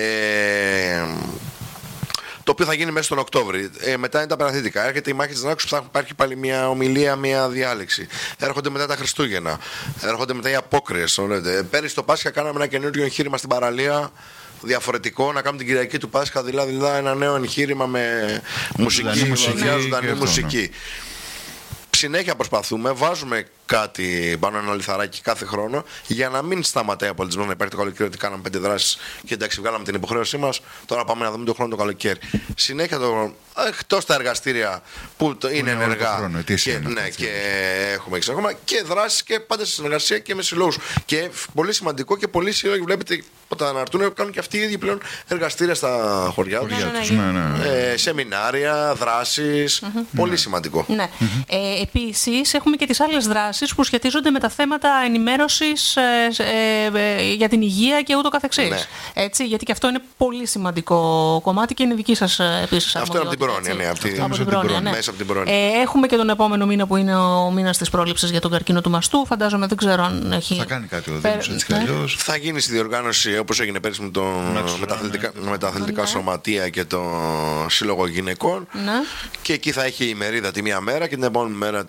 Speaker 1: Το οποίο θα γίνει μέσα στον Οκτώβρη. Μετά είναι τα περαθήτικα. Έρχεται η μάχη της Νάξου που θα υπάρχει πάλι μια ομιλία, μια διάλεξη. Έρχονται μετά τα Χριστούγεννα. Έρχονται μετά οι απόκριες. Πέρυσι το Πάσχα κάναμε ένα καινούριο εγχείρημα στην παραλία. Διαφορετικό, να κάνουμε την Κυριακή του Πάσχα, δηλαδή ένα νέο εγχείρημα με μουσική, ζωντανή μουσική. Συνέχεια προσπαθούμε, βάζουμε κάτι πάνω ένα λιθαράκι κάθε χρόνο, για να μην σταματάει ο πολιτισμός, να υπάρχει το καλοκαίρι ότι κάναμε 5 δράσεις και εντάξει, βγάλαμε την υποχρέωσή μας. Τώρα πάμε να δούμε τον χρόνο το καλοκαίρι. Συνέχεια εκτός τα εργαστήρια που είναι ενεργά
Speaker 3: χρόνο,
Speaker 1: και έχουμε και δράσεις και πάντα σε συνεργασία και με συλλόγους. Και πολύ σημαντικό και πολλοί σύλλογοι βλέπετε όταν αναρτούν κάνουν και αυτοί οι ίδιοι πλέον εργαστήρια στα χωριά τους. Σεμινάρια, δράσεις. Πολύ σημαντικό.
Speaker 2: Ναι. Επίσης, έχουμε και τις άλλες δράσεις που σχετίζονται με τα θέματα ενημέρωσης για την υγεία και ούτω καθεξής.
Speaker 1: Ναι.
Speaker 2: Έτσι, γιατί και αυτό είναι πολύ σημαντικό κομμάτι και είναι δική σας επίσης αρμοδιότητα.
Speaker 1: Αυτό είναι από την πρόνοια. Ναι, μέσα από την πρόνοια.
Speaker 2: Έχουμε και τον επόμενο μήνα που είναι ο μήνας της πρόληψης για τον καρκίνο του μαστού. Φαντάζομαι, δεν ξέρω αν έχει.
Speaker 3: Θα κάνει κάτι ο Δήμος έτσι κι αλλιώς.
Speaker 1: Θα γίνει στη διοργάνωση όπως έγινε πέρσι με τα αθλητικά σωματεία και το Σύλλογο Γυναικών.
Speaker 2: Ναι.
Speaker 1: Και εκεί θα έχει η μερίδα τη μία μέρα και την επόμενη μέρα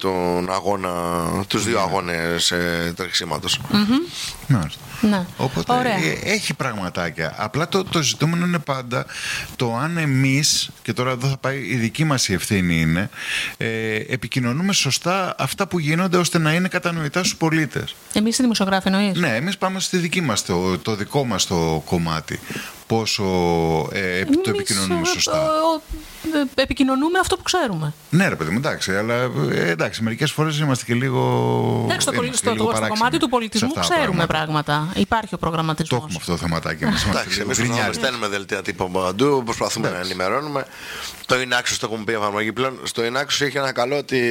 Speaker 1: τους δύο αγώνες τρεξίματος.
Speaker 2: Ναι.
Speaker 3: Οπότε έχει πραγματάκια. Απλά το ζητούμενο είναι πάντα το αν εμείς, και τώρα εδώ θα πάει η δική μας η ευθύνη είναι, επικοινωνούμε σωστά αυτά που γίνονται ώστε να είναι κατανοητά στους πολίτες.
Speaker 2: Εμείς οι δημοσιογράφοι εννοείς?
Speaker 3: Ναι, εμείς πάμε στη δική μας, το δικό μας το κομμάτι. Πόσο το επικοινωνούμε σωστά.
Speaker 2: Επικοινωνούμε αυτό που ξέρουμε.
Speaker 3: Ναι, ρε παιδί μου, εντάξει, αλλά εντάξει, μερικές φορές είμαστε και λίγο.
Speaker 2: Εντάξει, στο κομμάτι του πολιτισμού ξέρουμε πράγματα. Υπάρχει ο προγραμματισμός.
Speaker 3: Το έχουμε αυτό το θεματάκι.
Speaker 1: Εντάξει, εμείς στέλνουμε δελτία τύπου παντού, προσπαθούμε να ενημερώνουμε. Το Inaxos το έχουμε πει εφαρμογή πλέον. Στο Inaxos έχει ένα καλό ότι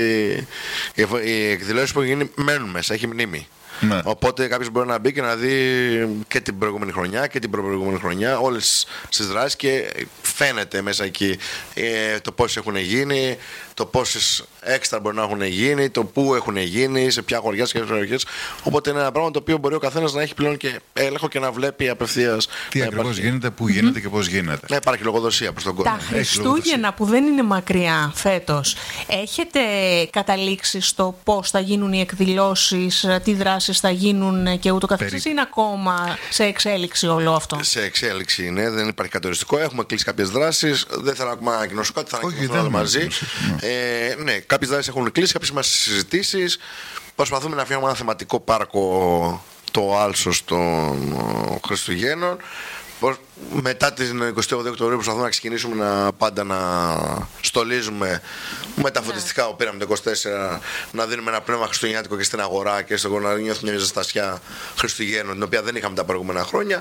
Speaker 1: οι εκδηλώσεις που γίνει μένουν μέσα, έχει μνήμη.
Speaker 3: Ναι.
Speaker 1: Οπότε κάποιος μπορεί να μπει και να δει και την προηγούμενη χρονιά και την προηγούμενη χρονιά, όλες τις δράσεις, και φαίνεται μέσα εκεί το πόσες έχουν γίνει, το πόσες έξτρα μπορεί να έχουν γίνει, το πού έχουν γίνει, σε ποια χωριά, σε ποιες περιοχές. Οπότε είναι ένα πράγμα το οποίο μπορεί ο καθένας να έχει πλέον και έλεγχο και να βλέπει απευθείας
Speaker 3: τι ακριβώς γίνεται, πού γίνεται και πώς γίνεται.
Speaker 1: Να υπάρχει λογοδοσία προς τον κόσμο.
Speaker 2: Τα Χριστούγεννα που δεν είναι μακριά φέτος, έχετε καταλήξει στο πώς θα γίνουν οι εκδηλώσεις, τι δράσεις θα γίνουν και ούτω καθεξής, είναι ακόμα σε εξέλιξη όλο αυτό?
Speaker 1: Σε εξέλιξη είναι, δεν υπάρχει κατοριστικό. Έχουμε κλείσει κάποιες δράσεις. Δεν θέλω να ανακοινώσω κάτι, θα ανακοινώσω όλα μαζί. Ναι, κάποιες δράσεις έχουν κλείσει, κάποιες είμαστε στις συζητήσεις. Προσπαθούμε να φτιάχνουμε ένα θεματικό πάρκο, το Άλσος των Χριστουγέννων. Μετά την 28 Οκτωβρίου προσπαθούμε να ξεκινήσουμε πάντα να στολίζουμε με τα φωτιστικά που πήραμε το 24, να δίνουμε ένα πνεύμα χριστουγεννιάτικο και στην αγορά και στον κόσμο να νιώθει μια ζεστασιά Χριστουγέννων, την οποία δεν είχαμε τα προηγούμενα χρόνια.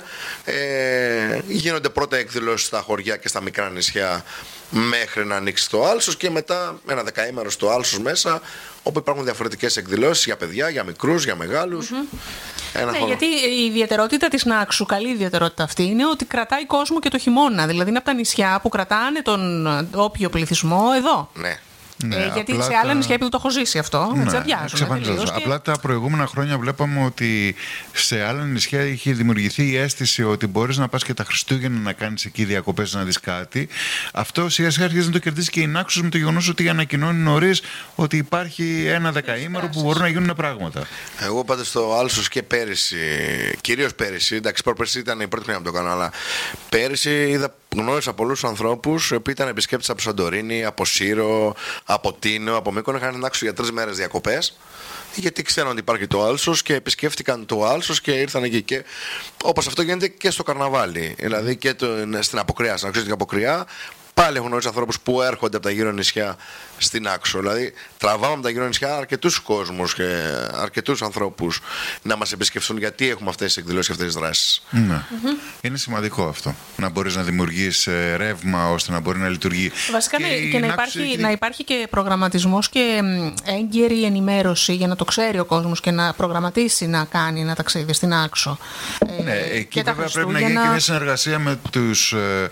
Speaker 1: Γίνονται πρώτα εκδηλώσεις στα χωριά και στα μικρά νησιά μέχρι να ανοίξει το Άλσος, και μετά ένα δεκαήμερο στο Άλσος μέσα, όπου υπάρχουν διαφορετικές εκδηλώσεις για παιδιά, για μικρούς, για μεγάλους.
Speaker 2: Ναι, γιατί η ιδιαιτερότητα της Νάξου, καλή ιδιαιτερότητα αυτή, είναι ότι κρατάει κόσμο και το χειμώνα. Δηλαδή είναι από τα νησιά που κρατάνε τον όποιο πληθυσμό εδώ.
Speaker 1: Ναι.
Speaker 2: Ναι, γιατί σε άλλα νησιά, επειδή το έχω ζήσει αυτό,
Speaker 3: εξαφανίζονται. Απλά τα προηγούμενα χρόνια βλέπαμε ότι σε άλλα νησιά είχε δημιουργηθεί η αίσθηση ότι μπορείς να πας και τα Χριστούγεννα να κάνεις εκεί διακοπές, να δεις κάτι. Αυτό σιγά σιγά αρχίζει να το κερδίσει και η Naxos με το γεγονός ότι ανακοινώνει νωρίς ότι υπάρχει ένα δεκαήμερο που μπορούν να γίνουν πράγματα.
Speaker 1: Εγώ πάντα στο Άλσος και πέρυσι, κυρίως πέρυσι, εντάξει, πρόπερσι ήταν η πρώτη χρονιά που το έκανα, αλλά πέρυσι γνώρισα πολλούς ανθρώπους που ήταν επισκέπτες από Σαντορίνη, από Σύρο, από Τίνο, από Μύκονο. Είχαν Naxos για 3 μέρες διακοπές, γιατί ξέρουν ότι υπάρχει το Άλσος και επισκέφτηκαν το Άλσος και ήρθαν εκεί. Και όπως αυτό γίνεται και στο καρναβάλι, δηλαδή και στην Αποκριά, στην αξιωτική Αποκριά. Πάλι έχουν γνωρίσει ανθρώπους που έρχονται από τα γύρω νησιά στην Άξο. Δηλαδή, τραβάμε από τα γύρω νησιά αρκετούς κόσμους και αρκετούς ανθρώπους να μας επισκεφθούν, γιατί έχουμε αυτές τις εκδηλώσεις και αυτές τις δράσεις.
Speaker 3: Ναι. Είναι σημαντικό αυτό. Να μπορείς να δημιουργείς ρεύμα ώστε να μπορεί να λειτουργεί.
Speaker 2: Βασικά και να υπάρχει και προγραμματισμός και έγκαιρη ενημέρωση για να το ξέρει ο κόσμος και να προγραμματίσει να κάνει ένα ταξίδι στην Άξο.
Speaker 3: Ναι, εκεί βέβαια πρέπει να γίνει και μια συνεργασία με τους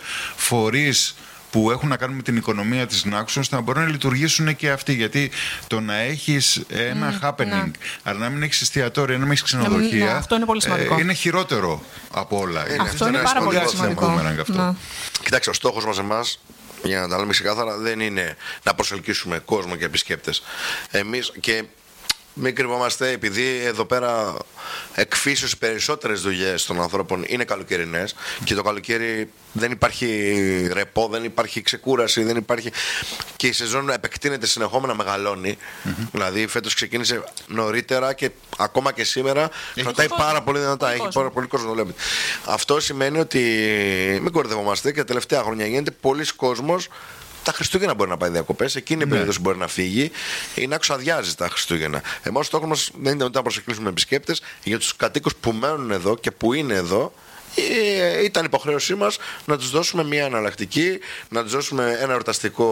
Speaker 3: φορείς που έχουν να κάνουν με την οικονομία της Naxos, ώστε να μπορούν να λειτουργήσουν και αυτοί. Γιατί το να έχεις ένα happening, αλλά να μην έχεις εστιατόρια, να μην έχεις ξενοδοχεία,
Speaker 2: αυτό είναι πολύ σημαντικό.
Speaker 3: Είναι χειρότερο από όλα.
Speaker 2: Αυτό είναι πάρα πολύ σημαντικό.
Speaker 1: Κοιτάξτε, ο στόχος μας εμάς, για να τα λέμε ξεκάθαρα, δεν είναι να προσελκύσουμε κόσμο και επισκέπτες. Εμείς, και μην κρυβόμαστε, επειδή εδώ πέρα εκφύσεως περισσότερες δουλειές των ανθρώπων είναι καλοκαιρινές και το καλοκαίρι δεν υπάρχει ρεπό, δεν υπάρχει ξεκούραση, δεν υπάρχει... και η σεζόν επεκτείνεται συνεχόμενα, μεγαλώνει. Δηλαδή φέτος ξεκίνησε νωρίτερα και ακόμα και σήμερα κρατάει πάρα πολύ δυνατά. Έχει πάρα πολύ κόσμο δουλεύει. Αυτό σημαίνει ότι μην κορδευόμαστε και τα τελευταία χρόνια γίνεται πολλοί κόσμος. Τα Χριστούγεννα μπορεί να πάει διακοπές, εκείνη η περίοδος μπορεί να φύγει ή να ξαδιάζει τα Χριστούγεννα. Εμάς στόχος μας δεν είναι να προσεκλήσουμε επισκέπτες, για τους κατοίκους που μένουν εδώ και που είναι εδώ. Ήταν υποχρέωσή μας να τους δώσουμε μια εναλλακτική, να τους δώσουμε ένα εορταστικό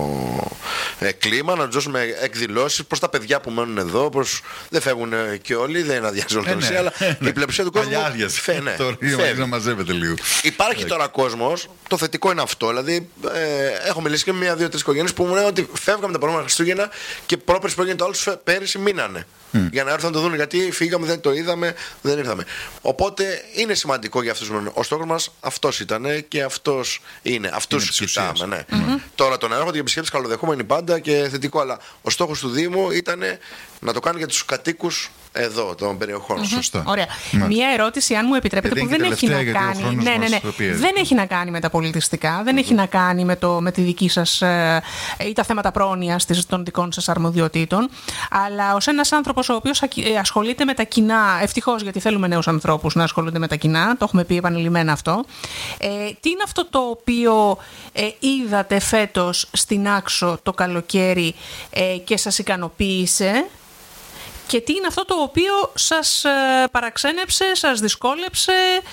Speaker 1: κλίμα, να τους δώσουμε εκδηλώσεις προς τα παιδιά που μένουν εδώ, προς... δεν φεύγουν και όλοι, δεν αδειάζουν όλη την αλλά η πλειοψηφία του κόσμου φεύγει.
Speaker 3: Να μαζεύεται λίγο.
Speaker 1: Υπάρχει τώρα κόσμος, το θετικό είναι αυτό. Δηλαδή, έχω μιλήσει και με 1-2-3 οικογένειες που μου λένε ότι φεύγαμε τα προηγούμενα Χριστούγεννα και πρόπερση που έγινε το άλλο πέρυσι μείνανε. Για να έρθουν να το δουν, γιατί φύγαμε, δεν το είδαμε, δεν ήρθαμε. Οπότε είναι σημαντικό για αυτούς. Ο στόχος μας αυτός ήταν και αυτός είναι. Αυτούς κοιτάμε. Ναι. Τώρα τον έρχονται για επισκέπτες καλοδεχόμενοι πάντα και θετικό, αλλά ο στόχος του Δήμου ήταν να το κάνει για τους κατοίκους εδώ των περιοχών.
Speaker 2: Σωστά. Ωραία. Μία ερώτηση, αν μου επιτρέπετε, που δεν έχει να κάνει. Δεν έχει να κάνει με τα πολιτιστικά, δεν έχει να κάνει με τη δική σας ή τα θέματα πρόνοιας των δικών σας αρμοδιοτήτων. Αλλά ως ένας άνθρωπος ο οποίος ασχολείται με τα κοινά, ευτυχώς γιατί θέλουμε νέους ανθρώπους να ασχολούνται με τα κοινά, το έχουμε πει επανειλημμένα αυτό. Τι είναι αυτό το οποίο είδατε φέτος στην Άξο το καλοκαίρι και σας ικανοποίησε? Και τι είναι αυτό το οποίο σας παραξένεψε, σας δυσκόλεψε,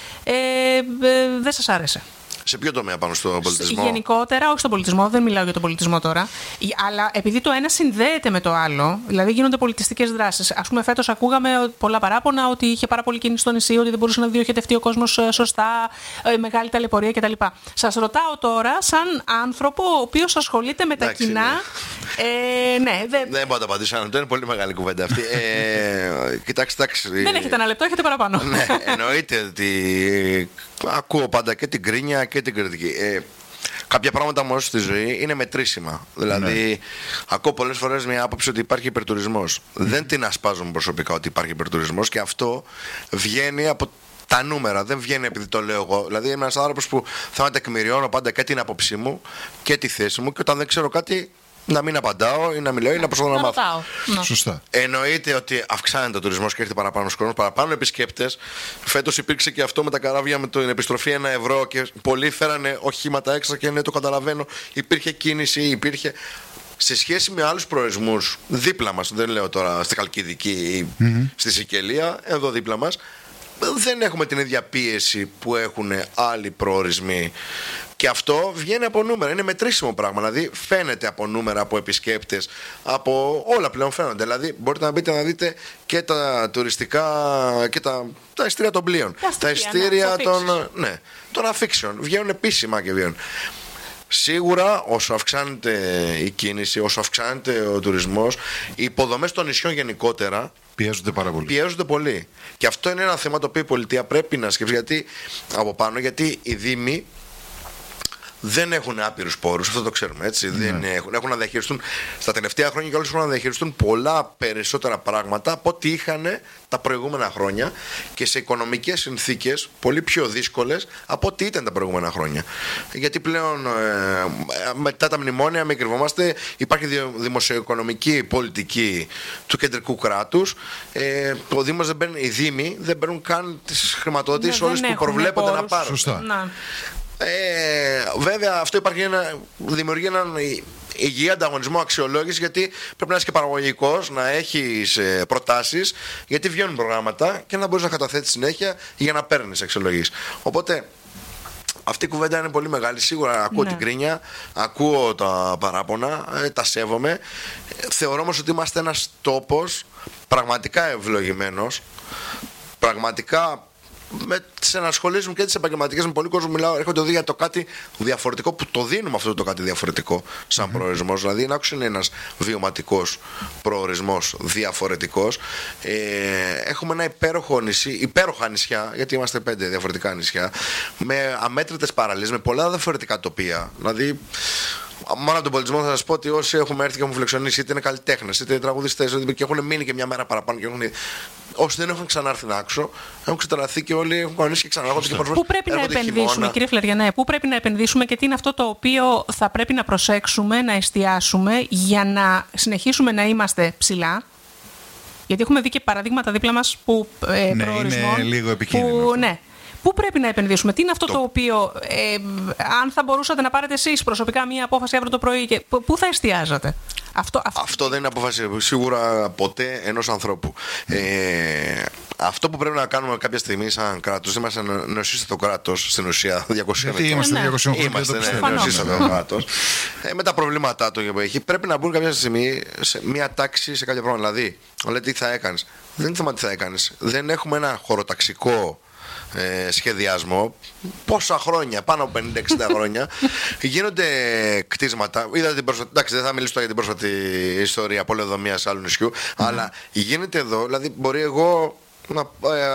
Speaker 2: δεν σας άρεσε?
Speaker 1: Σε ποιο τομέα, πάνω στον πολιτισμό?
Speaker 2: Γενικότερα, όχι στον πολιτισμό, δεν μιλάω για τον πολιτισμό τώρα. Αλλά επειδή το ένα συνδέεται με το άλλο, δηλαδή γίνονται πολιτιστικές δράσεις. Ας πούμε, φέτος ακούγαμε πολλά παράπονα ότι είχε πάρα πολύ κίνηση στο νησί, ότι δεν μπορούσε να διοχετευτεί ο κόσμος σωστά, μεγάλη ταλαιπωρία κτλ. Σας ρωτάω τώρα, σαν άνθρωπο ο οποίος ασχολείται με τα κοινά. Ναι,
Speaker 1: δεν μπορώ να το απαντήσω, αλλά είναι πολύ μεγάλη κουβέντα αυτή. Κοιτάξτε,
Speaker 2: δεν έχετε ένα λεπτό, έχετε παραπάνω.
Speaker 1: Ναι, εννοείται ότι ακούω πάντα και την κρίνια και την κριτική. Κάποια πράγματα όμως στη ζωή είναι μετρήσιμα. Δηλαδή, ακούω πολλές φορές μια άποψη ότι υπάρχει υπερτουρισμός. Δεν την ασπάζομαι προσωπικά ότι υπάρχει υπερτουρισμός και αυτό βγαίνει από τα νούμερα. Δεν βγαίνει επειδή το λέω εγώ. Δηλαδή, είμαι ένας άνθρωπος που θα τεκμηριώνω πάντα και την άποψή μου και τη θέση μου και όταν δεν ξέρω κάτι, να μην απαντάω ή να μιλάω ή να προσπαθώ να μάθω.
Speaker 3: Σωστά.
Speaker 1: Εννοείται ότι αυξάνεται ο τουρισμός και έρχεται παραπάνω κόσμος, παραπάνω επισκέπτες. Φέτος υπήρξε και αυτό με τα καράβια με την επιστροφή 1 ευρώ και πολλοί φέρανε οχήματα έξω και ναι, το καταλαβαίνω. Υπήρχε κίνηση, υπήρχε. Σε σχέση με άλλους προορισμούς δίπλα μας, δεν λέω τώρα στη Χαλκιδική ή στη Σικελία, εδώ δίπλα μας, δεν έχουμε την ίδια πίεση που έχουν άλλοι προορισμοί. Και αυτό βγαίνει από νούμερα, είναι μετρήσιμο πράγμα. Δηλαδή φαίνεται από νούμερα, από επισκέπτες, από όλα πλέον φαίνονται. Δηλαδή μπορείτε να μπείτε να δείτε και τα τουριστικά και τα ειστήρια των πλοίων. Τα ειστήρια των αφήξεων. Βγαίνουν επίσημα και βγαίνουν. Σίγουρα όσο αυξάνεται η κίνηση, όσο αυξάνεται ο τουρισμός, οι υποδομές των νησιών γενικότερα πιέζονται πολύ. Και αυτό είναι ένα θέμα το οποίο η πολιτεία πρέπει να σκεφτεί από πάνω, γιατί οι δήμοι δεν έχουν άπειρους πόρους, αυτό το ξέρουμε, έτσι. Έχουν να διαχειριστούν στα τελευταία χρόνια και όλες έχουν να διαχειριστούν πολλά περισσότερα πράγματα από ό,τι είχαν τα προηγούμενα χρόνια και σε οικονομικές συνθήκες πολύ πιο δύσκολες από ό,τι ήταν τα προηγούμενα χρόνια. Γιατί πλέον μετά τα μνημόνια, μην κρυβόμαστε, υπάρχει δημοσιοοικονομική πολιτική του κεντρικού κράτους. Ο Δήμος οι Δήμοι δεν παίρνουν καν τις χρηματοδοτήσεις όλες που προβλέπονται να πάρουν.
Speaker 3: Σωστά.
Speaker 1: Βέβαια αυτό δημιουργεί έναν υγιή ανταγωνισμό αξιολόγηση, γιατί πρέπει να είσαι και παραγωγικός, να έχεις προτάσεις, γιατί βγαίνουν προγράμματα και να μπορείς να καταθέτεις συνέχεια για να παίρνεις αξιολογήσεις. Οπότε αυτή η κουβέντα είναι πολύ μεγάλη. Σίγουρα ακούω την κρίνια, ακούω τα παράπονα, τα σέβομαι. Θεωρώ όμως ότι είμαστε ένας τόπος πραγματικά ευλογημένος, πραγματικά με τις ενασχολήσεις μου και τις επαγγελματικές με πολύ κόσμο μιλάω, έρχονται εδώ για το κάτι διαφορετικό που το δίνουμε αυτό το κάτι διαφορετικό σαν προορισμός. Δηλαδή η Άξο είναι ένας βιωματικός προορισμός διαφορετικός. Έχουμε ένα υπέροχο νησί, υπέροχα νησιά, γιατί είμαστε 5 διαφορετικά νησιά, με αμέτρητες παραλίες, με πολλά διαφορετικά τοπία. Δηλαδή Μόνο από τον πολιτισμό θα σας πω ότι όσοι έχουμε έρθει και έχουν φιλοξενήσει, είτε είναι καλλιτέχνες, είτε τραγουδιστές, και έχουν μείνει και μια μέρα παραπάνω και όσοι δεν έχουν ξανάρθει να άξω, έχουν ξετρελαθεί και όλοι έχουν κανονίσει και ξαναρχόνται και προσφέρουν.
Speaker 2: Πού πρέπει να επενδύσουμε, κύριε Φλεριανέ, πού πρέπει να επενδύσουμε και τι είναι αυτό το οποίο θα πρέπει να προσέξουμε, να εστιάσουμε για να συνεχίσουμε να είμαστε ψηλά? Γιατί έχουμε δει και παραδείγματα δίπλα μας που προορισμών.
Speaker 3: Είναι λίγο επικίνδυνο.
Speaker 2: Ναι. Πού πρέπει να επενδύσουμε, τι είναι αυτό το οποίο, αν θα μπορούσατε να πάρετε εσείς προσωπικά μία απόφαση αύριο το πρωί, και πού θα εστιάζατε?
Speaker 1: Αυτό δεν είναι απόφαση σίγουρα ποτέ ενός ανθρώπου. Αυτό που πρέπει να κάνουμε κάποια στιγμή σαν κράτος, είμαστε νεοσύστατο κράτος στην ουσία. 200
Speaker 3: Γιατί είμαστε 200
Speaker 1: νεοσύστατο κράτος. Με τα προβλήματά του που έχει, πρέπει να μπουν κάποια στιγμή σε μια τάξη σε κάποια πράγματα. Δηλαδή, λέει τι θα έκανες. Δεν είναι θέμα τι θα έκανες. Δεν έχουμε ένα χωροταξικό σχεδιασμό. Πόσα χρόνια, πάνω από 50-60 χρόνια, γίνονται κτίσματα. Είδατε εντάξει, δεν θα μιλήσω για την πρόσφατη ιστορία πολεοδομίας άλλου νησιού, αλλά γίνεται εδώ, δηλαδή μπορεί εγώ να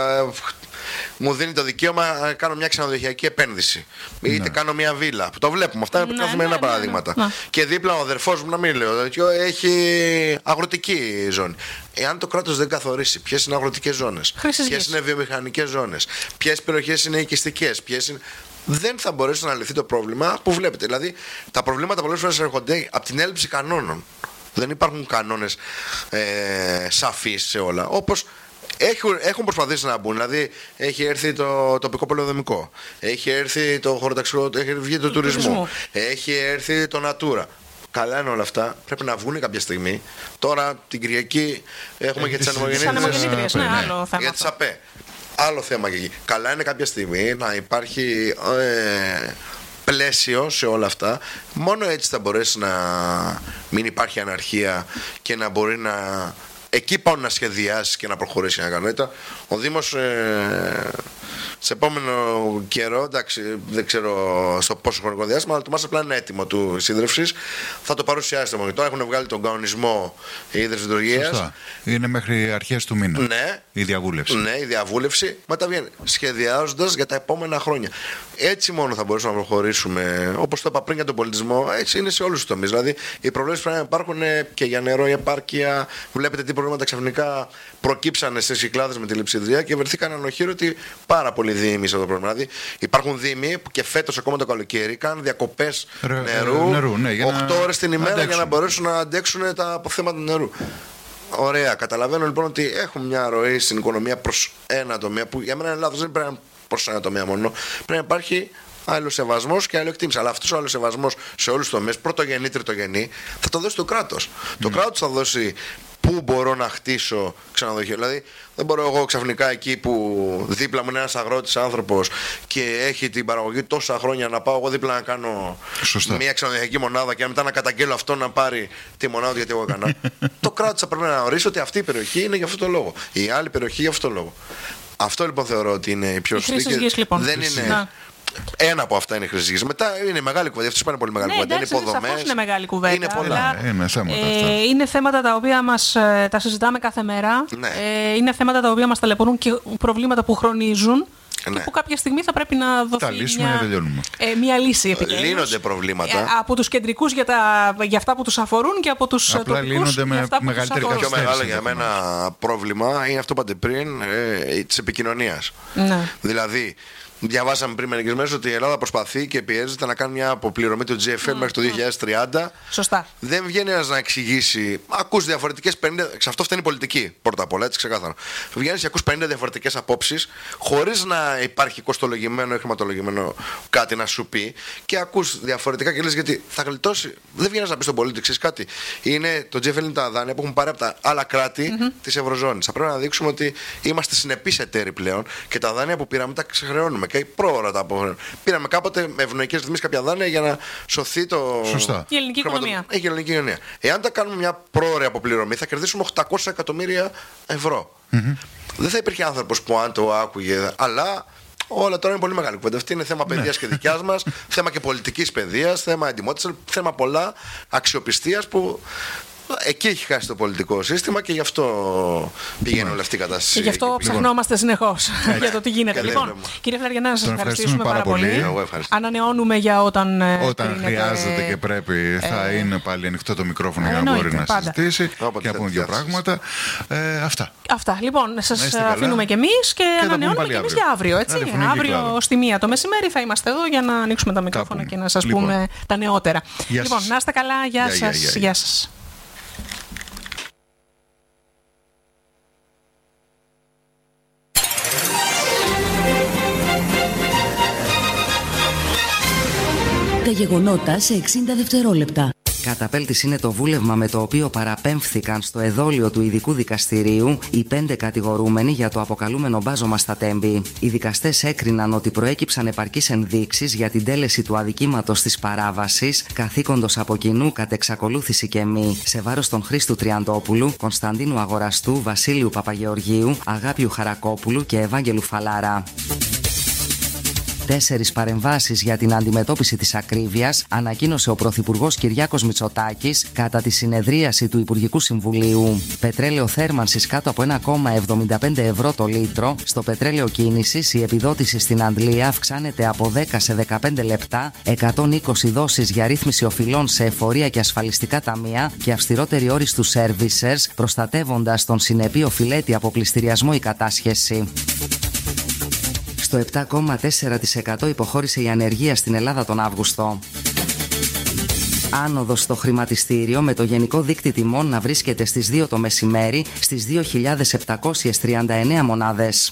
Speaker 1: μου δίνει το δικαίωμα να κάνω μια ξενοδοχειακή επένδυση. Είτε κάνω μια βίλα. Το βλέπουμε. Αυτά είναι καθημερινά παραδείγματα. Και δίπλα ο αδερφός μου, να μην λέω τέτοιο, έχει αγροτική ζώνη. Εάν το κράτος δεν καθορίσει ποιες είναι αγροτικές ζώνες, ποιες είναι βιομηχανικές ζώνες, ποιες περιοχές είναι οικιστικές, δεν θα μπορέσει να λυθεί το πρόβλημα που βλέπετε. Δηλαδή, τα προβλήματα πολλές φορές έρχονται από την έλλειψη κανόνων. Δεν υπάρχουν κανόνες σαφείς σε όλα. Όπως έχουν προσπαθήσει να μπουν. Δηλαδή, έχει έρθει το τοπικό πολεοδομικό, έχει έρθει το χωροταξικό, έχει βγει το τουρισμό, έχει έρθει το Natura. Καλά είναι όλα αυτά. Πρέπει να βγουν κάποια στιγμή. Τώρα την Κυριακή έχουμε και τις ανεμογεννήτριες. Για τις ΑΠΕ. Άλλο θέμα και εκεί. Καλά είναι κάποια στιγμή να υπάρχει πλαίσιο σε όλα αυτά. Μόνο έτσι θα μπορέσει να μην υπάρχει αναρχία και να μπορεί να. Εκεί πάω να σχεδιάσει και να προχωρήσει να κάνει. Ο Δήμος σε επόμενο καιρό, εντάξει, δεν ξέρω στο πόσο χρονικό διάστημα, αλλά το master plan είναι έτοιμο του σύντρευσης. Θα το παρουσιάσετε μόνο. Τώρα έχουν βγάλει τον κανονισμό η ίδρυση λειτουργίας.
Speaker 3: Είναι μέχρι αρχές του μήνα.
Speaker 1: Ναι.
Speaker 3: Η διαβούλευση.
Speaker 1: Ναι, η διαβούλευση. Μετά βγαίνει σχεδιάζοντας για τα επόμενα χρόνια. Έτσι μόνο θα μπορέσουμε να προχωρήσουμε. Όπως το είπα πριν για τον πολιτισμό, έτσι είναι σε όλους τους τομείς. Δηλαδή, οι προβλέψεις πρέπει να υπάρχουν και για νερό, η επάρκεια. Βλέπετε τι προβλήματα ξαφνικά προκύψανε στις Κυκλάδες με τη λειψιδρία και βρεθήκαν ανοχήρωτοι πάρα πολλοί δήμοι σε αυτό το πρόβλημα. Δηλαδή, υπάρχουν δήμοι που και φέτος ακόμα το καλοκαίρι κάνουν διακοπές νερού
Speaker 3: ναι,
Speaker 1: 8 ώρες την ημέρα για να μπορέσουν να αντέξουν τα αποθέματα νερού. Ωραία. Καταλαβαίνω λοιπόν ότι έχουμε μια ροή στην οικονομία προς ένα τομέα που για μένα είναι λάθος. Δεν πρέπει να είναι προς ένα τομέα μόνο. Πρέπει να υπάρχει άλλο σεβασμός και άλλο εκτίμηση. Αλλά αυτός ο άλλο σεβασμός σε όλους τους τομείς, πρωτογενή, τριτογενή, θα το δώσει το κράτος. Το κράτος θα δώσει πού μπορώ να χτίσω ξενοδοχείο. Δηλαδή, δεν μπορώ εγώ ξαφνικά εκεί που δίπλα μου είναι ένας αγρότης άνθρωπος και έχει την παραγωγή τόσα χρόνια να πάω εγώ δίπλα να κάνω μια ξενοδοχειακή μονάδα και μετά να καταγγέλω αυτό να πάρει τη μονάδα γιατί εγώ έκανα. Το κράτος θα πρέπει να ορίσει ότι αυτή η περιοχή είναι για αυτό το λόγο. Η άλλη περιοχή για αυτό το λόγο. Αυτό λοιπόν θεωρώ ότι είναι η πιο σωστή.
Speaker 2: Λοιπόν.
Speaker 1: Δεν είναι. Ένα από αυτά είναι η χρήση γης. Μετά είναι μεγάλη κουβέντα. Αυτό είναι πολύ μεγάλη κουβέντα.
Speaker 2: Είναι υποδομές. Είναι μεγάλη κουβέντα.
Speaker 1: Είναι πολλά.
Speaker 2: Είναι θέματα τα οποία τα συζητάμε κάθε μέρα.
Speaker 1: Ναι.
Speaker 2: Είναι θέματα τα οποία μας ταλαιπωρούν και προβλήματα που χρονίζουν. Ναι. Και που κάποια στιγμή θα πρέπει να δοθεί μια λύση επιτέλους.
Speaker 1: Λύνονται προβλήματα.
Speaker 2: Από τους κεντρικούς για αυτά που τους αφορούν και από τους τοπικούς
Speaker 3: λύνονται με μεγαλύτερη
Speaker 1: καθυστέρηση. Το πιο μεγάλο για μένα πρόβλημα είναι αυτό που είπατε πριν, της επικοινωνίας.
Speaker 2: Ναι.
Speaker 1: Δηλαδή, διαβάσαμε πριν μερικές μέρες ότι η Ελλάδα προσπαθεί και πιέζεται να κάνει μια αποπληρωμή του GFL μέχρι το 2030.
Speaker 2: Σωστά.
Speaker 1: Δεν βγαίνει ένας να εξηγήσει. Ακούς διαφορετικές 50. Σε αυτό φταίνει η πολιτική πρώτα απ' όλα, έτσι ξεκάθαρα. Βγαίνεις και ακούς 50 διαφορετικές απόψεις, χωρίς να υπάρχει κοστολογημένο ή χρηματολογημένο κάτι να σου πει. Και ακούς διαφορετικά και λες γιατί θα γλιτώσει. Δεν βγαίνεις να πει στον πολίτη, ξέρεις κάτι. Το GFL είναι τα δάνεια που έχουν πάρει από τα άλλα κράτη της Ευρωζώνης. Θα πρέπει να δείξουμε ότι είμαστε συνεπείς εταίροι πλέον και τα δάνεια που πήραμε τα ξεχρεώνουμε. Και πρόωρα τα αποφέρουν. Πήραμε κάποτε με ευνοϊκές ρυθμίσεις κάποια δάνεια για να σωθεί
Speaker 2: η ελληνική οικονομία.
Speaker 1: Η ελληνική κοινωνία. Εάν τα κάνουμε μια πρόωρη αποπληρωμή, θα κερδίσουμε 800 εκατομμύρια ευρώ. Δεν θα υπήρχε άνθρωπος που αν το άκουγε, αλλά όλα τώρα είναι πολύ μεγάλη κουβέντα. Αυτή είναι θέμα παιδείας και δικιάς μας, θέμα και πολιτικής παιδείας, θέμα εντιμότητας, θέμα πολλά αξιοπιστίας που Εκεί έχει χάσει το πολιτικό σύστημα και γι' αυτό πηγαίνει όλη αυτή η κατάσταση.
Speaker 2: Και γι' αυτό ψαχνόμαστε συνεχώς για το τι γίνεται. Λοιπόν, κύριε Φλαριανά, να σας ευχαριστήσουμε πάρα πολύ. Ανανεώνουμε για όταν
Speaker 3: χρειάζεται και πρέπει. Θα είναι πάλι ανοιχτό το μικρόφωνο για να μπορεί να συζητήσει και να πούμε δύο πράγματα.
Speaker 2: Αυτά. Λοιπόν, σας αφήνουμε κι εμείς και ανανεώνουμε κι εμείς για αύριο. Αύριο στη 1 το μεσημέρι θα είμαστε εδώ για να ανοίξουμε τα μικρόφωνα και να σας πούμε τα νεότερα. Λοιπόν, να είστε καλά. Γεια σας.
Speaker 4: Τα γεγονότα σε 60 δευτερόλεπτα.
Speaker 5: Καταπέλτης είναι το βούλευμα με το οποίο παραπέμφθηκαν στο εδόλιο του ειδικού δικαστηρίου οι 5 κατηγορούμενοι για το αποκαλούμενο μπάζωμα στα Τέμπη. Οι δικαστές έκριναν ότι προέκυψαν επαρκείς ενδείξεις για την τέλεση του αδικήματος της παράβασης, καθήκοντος από κοινού κατ' εξακολούθηση και μη, σε βάρος των Χρήστου Τριαντόπουλου, Κωνσταντίνου Αγοραστού, Βασίλειου Παπαγεωργίου, Αγάπιου Χαρακόπουλου και Ευάγγελου Φαλάρα. 4 παρεμβάσεις για την αντιμετώπιση της ακρίβειας ανακοίνωσε ο Πρωθυπουργός Κυριάκος Μητσοτάκης κατά τη συνεδρίαση του Υπουργικού Συμβουλίου. Πετρέλαιο θέρμανσης κάτω από 1,75 ευρώ το λίτρο. Στο πετρέλαιο κίνησης η επιδότηση στην αντλία αυξάνεται από 10 σε 15 λεπτά, 120 δόσεις για ρύθμιση οφειλών σε εφορία και ασφαλιστικά ταμεία και αυστηρότεροι όροι στους servicers, προστατεύοντας τον συνεπή οφειλέτη από πληστηριασμό ή κατάσχεση. Στο 7,4% υποχώρησε η ανεργία στην Ελλάδα τον Αύγουστο. Άνοδος στο χρηματιστήριο με το γενικό δείκτη τιμών να βρίσκεται στις 2 το μεσημέρι στις 2.739 μονάδες.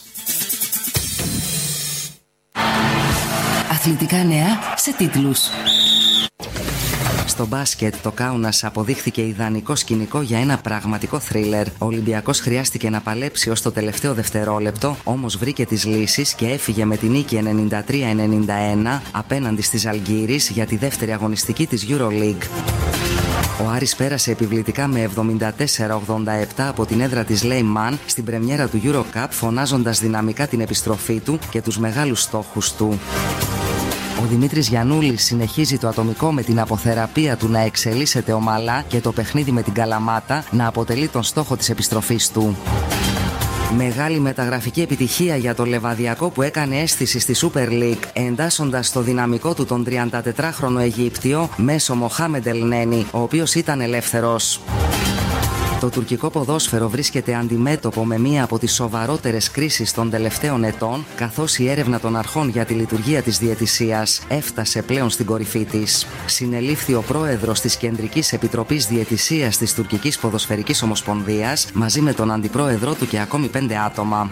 Speaker 4: Αθλητικά νέα σε τίτλους.
Speaker 5: Στο μπάσκετ, το Κάουνας αποδείχθηκε ιδανικό σκηνικό για ένα πραγματικό θρίλερ. Ο Ολυμπιακός χρειάστηκε να παλέψει ως το τελευταίο δευτερόλεπτο, όμως βρήκε τις λύσεις και έφυγε με την νίκη 93-91 απέναντι στη Ζαλγκίρις για τη δεύτερη αγωνιστική της EuroLeague. Ο Άρης πέρασε επιβλητικά με 74-87 από την έδρα της Λέιμαν στην πρεμιέρα του EuroCup, φωνάζοντας δυναμικά την επιστροφή του και τους μεγάλους στόχους του. Ο Δημήτρης Γιαννούλης συνεχίζει το ατομικό με την αποθεραπεία του να εξελίσσεται ομαλά και το παιχνίδι με την Καλαμάτα να αποτελεί τον στόχο της επιστροφής του. Μεγάλη μεταγραφική επιτυχία για το Λεβαδιακό που έκανε αίσθηση στη Super League, εντάσσοντας το δυναμικό του τον 34χρονο Αιγύπτιο μέσω Μοχάμεντ Ελνένη, ο οποίος ήταν ελεύθερος. Το τουρκικό ποδόσφαιρο βρίσκεται αντιμέτωπο με μία από τις σοβαρότερες κρίσεις των τελευταίων ετών, καθώς η έρευνα των αρχών για τη λειτουργία της διαιτησίας έφτασε πλέον στην κορυφή της. Συνελήφθη ο πρόεδρος της Κεντρικής Επιτροπής Διαιτησίας της Τουρκικής Ποδοσφαιρικής Ομοσπονδίας, μαζί με τον αντιπρόεδρό του και ακόμη 5 άτομα.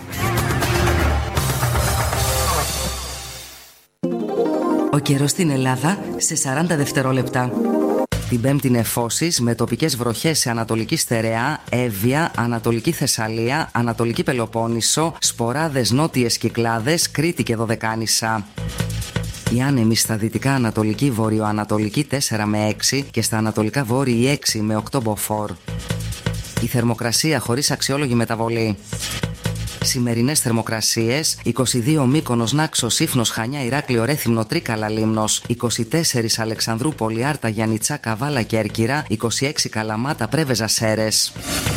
Speaker 4: Ο καιρός στην Ελλάδα σε 40 δευτερόλεπτα.
Speaker 5: Την Πέμπτη νεφώσεις με τοπικές βροχές σε Ανατολική Στερεά, Εύβοια, Ανατολική Θεσσαλία, Ανατολική Πελοπόννησο, σποράδες νότιες Κυκλάδες, Κρήτη και Δωδεκάνησα. Οι άνεμοι στα δυτικά Ανατολική Βορειοανατολική 4 με 6 και στα Ανατολικά Βόρειοι 6 με 8 μποφόρ. Η θερμοκρασία χωρίς αξιόλογη μεταβολή. Σημερινές θερμοκρασίες: 22 Μύκονος, Νάξος, Σύφνος, Χανιά, Ηράκλειο, Ρέθυμνο, Τρίκαλα, Λίμνος, 24 Αλεξανδρούπολη, Άρτα, Γιαννιτσά, Καβάλα, Κέρκυρα, 26 Καλαμάτα, Πρέβεζα, Σέρες.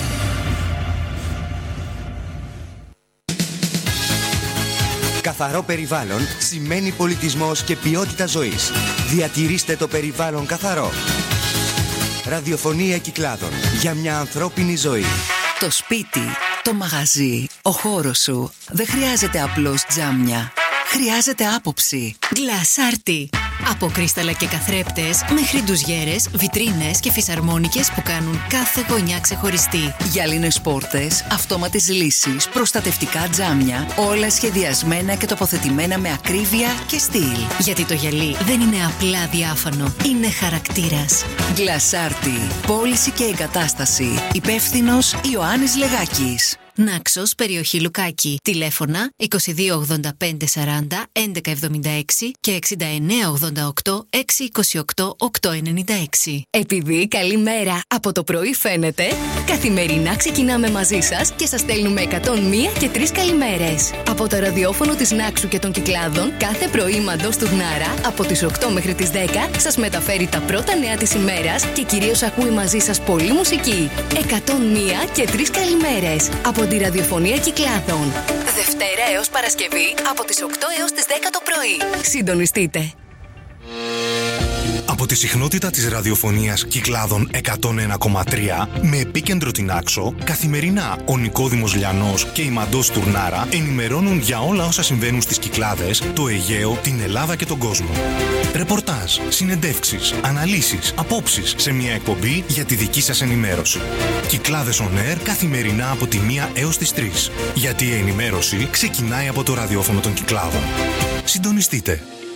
Speaker 6: Καθαρό περιβάλλον σημαίνει πολιτισμός και ποιότητα ζωής. Διατηρήστε το περιβάλλον καθαρό. Ραδιοφωνία Κυκλάδων για μια ανθρώπινη ζωή.
Speaker 4: Το σπίτι, το μαγαζί, ο χώρος σου δεν χρειάζεται απλώς τζάμια. Χρειάζεται άποψη.
Speaker 7: Γκλασάρτι. Από κρίσταλα και καθρέπτες μέχρι ντουζιέρες, βιτρίνες και φυσαρμόνικες που κάνουν κάθε γωνιά ξεχωριστή.
Speaker 4: Γυάλινες πόρτες, αυτόματες λύσεις, προστατευτικά τζάμια, όλα σχεδιασμένα και τοποθετημένα με ακρίβεια και στυλ.
Speaker 7: Γιατί το γυαλί δεν είναι απλά διάφανο, είναι χαρακτήρας.
Speaker 4: Γκλασάρτι. Πώληση και εγκατάσταση. Υπεύθυνος Ιωάννης Λεγάκης.
Speaker 7: Νάξος, περιοχή Λουκάκη. Τηλέφωνα 2285 40 1176 και 6988 628 896. Επειδή καλή μέρα από το πρωί φαίνεται, καθημερινά ξεκινάμε μαζί σας και σας στέλνουμε 101 και 3 καλημέρες. Από το ραδιόφωνο της Νάξου και των Κυκλάδων, κάθε πρωί η Μαντώ Στουρνάρα από τις 8 μέχρι τις 10 σας μεταφέρει τα πρώτα νέα της ημέρας και κυρίως ακούει μαζί σας πολλή μουσική. 101 και 3 καλημέρες από τη ραδιοφωνία Κυκλάδων. Δευτέρα έως Παρασκευή από τις 8 έως τις 10 το πρωί. Συντονιστείτε.
Speaker 8: Από τη συχνότητα της ραδιοφωνίας Κυκλάδων 101,3 με επίκεντρο την Άξο, καθημερινά ο Νικόδημος Λιανός και η Μαντώ Στουρνάρα ενημερώνουν για όλα όσα συμβαίνουν στις Κυκλάδες, το Αιγαίο, την Ελλάδα και τον κόσμο. Ρεπορτάζ, συνεντεύξεις, αναλύσεις, απόψεις σε μια εκπομπή για τη δική σας ενημέρωση. Κυκλάδες On Air καθημερινά από τη 1 έως τις 3. Γιατί η ενημέρωση ξεκινάει από το ραδιόφωνο των Κυκλάδων. Συντονιστείτε.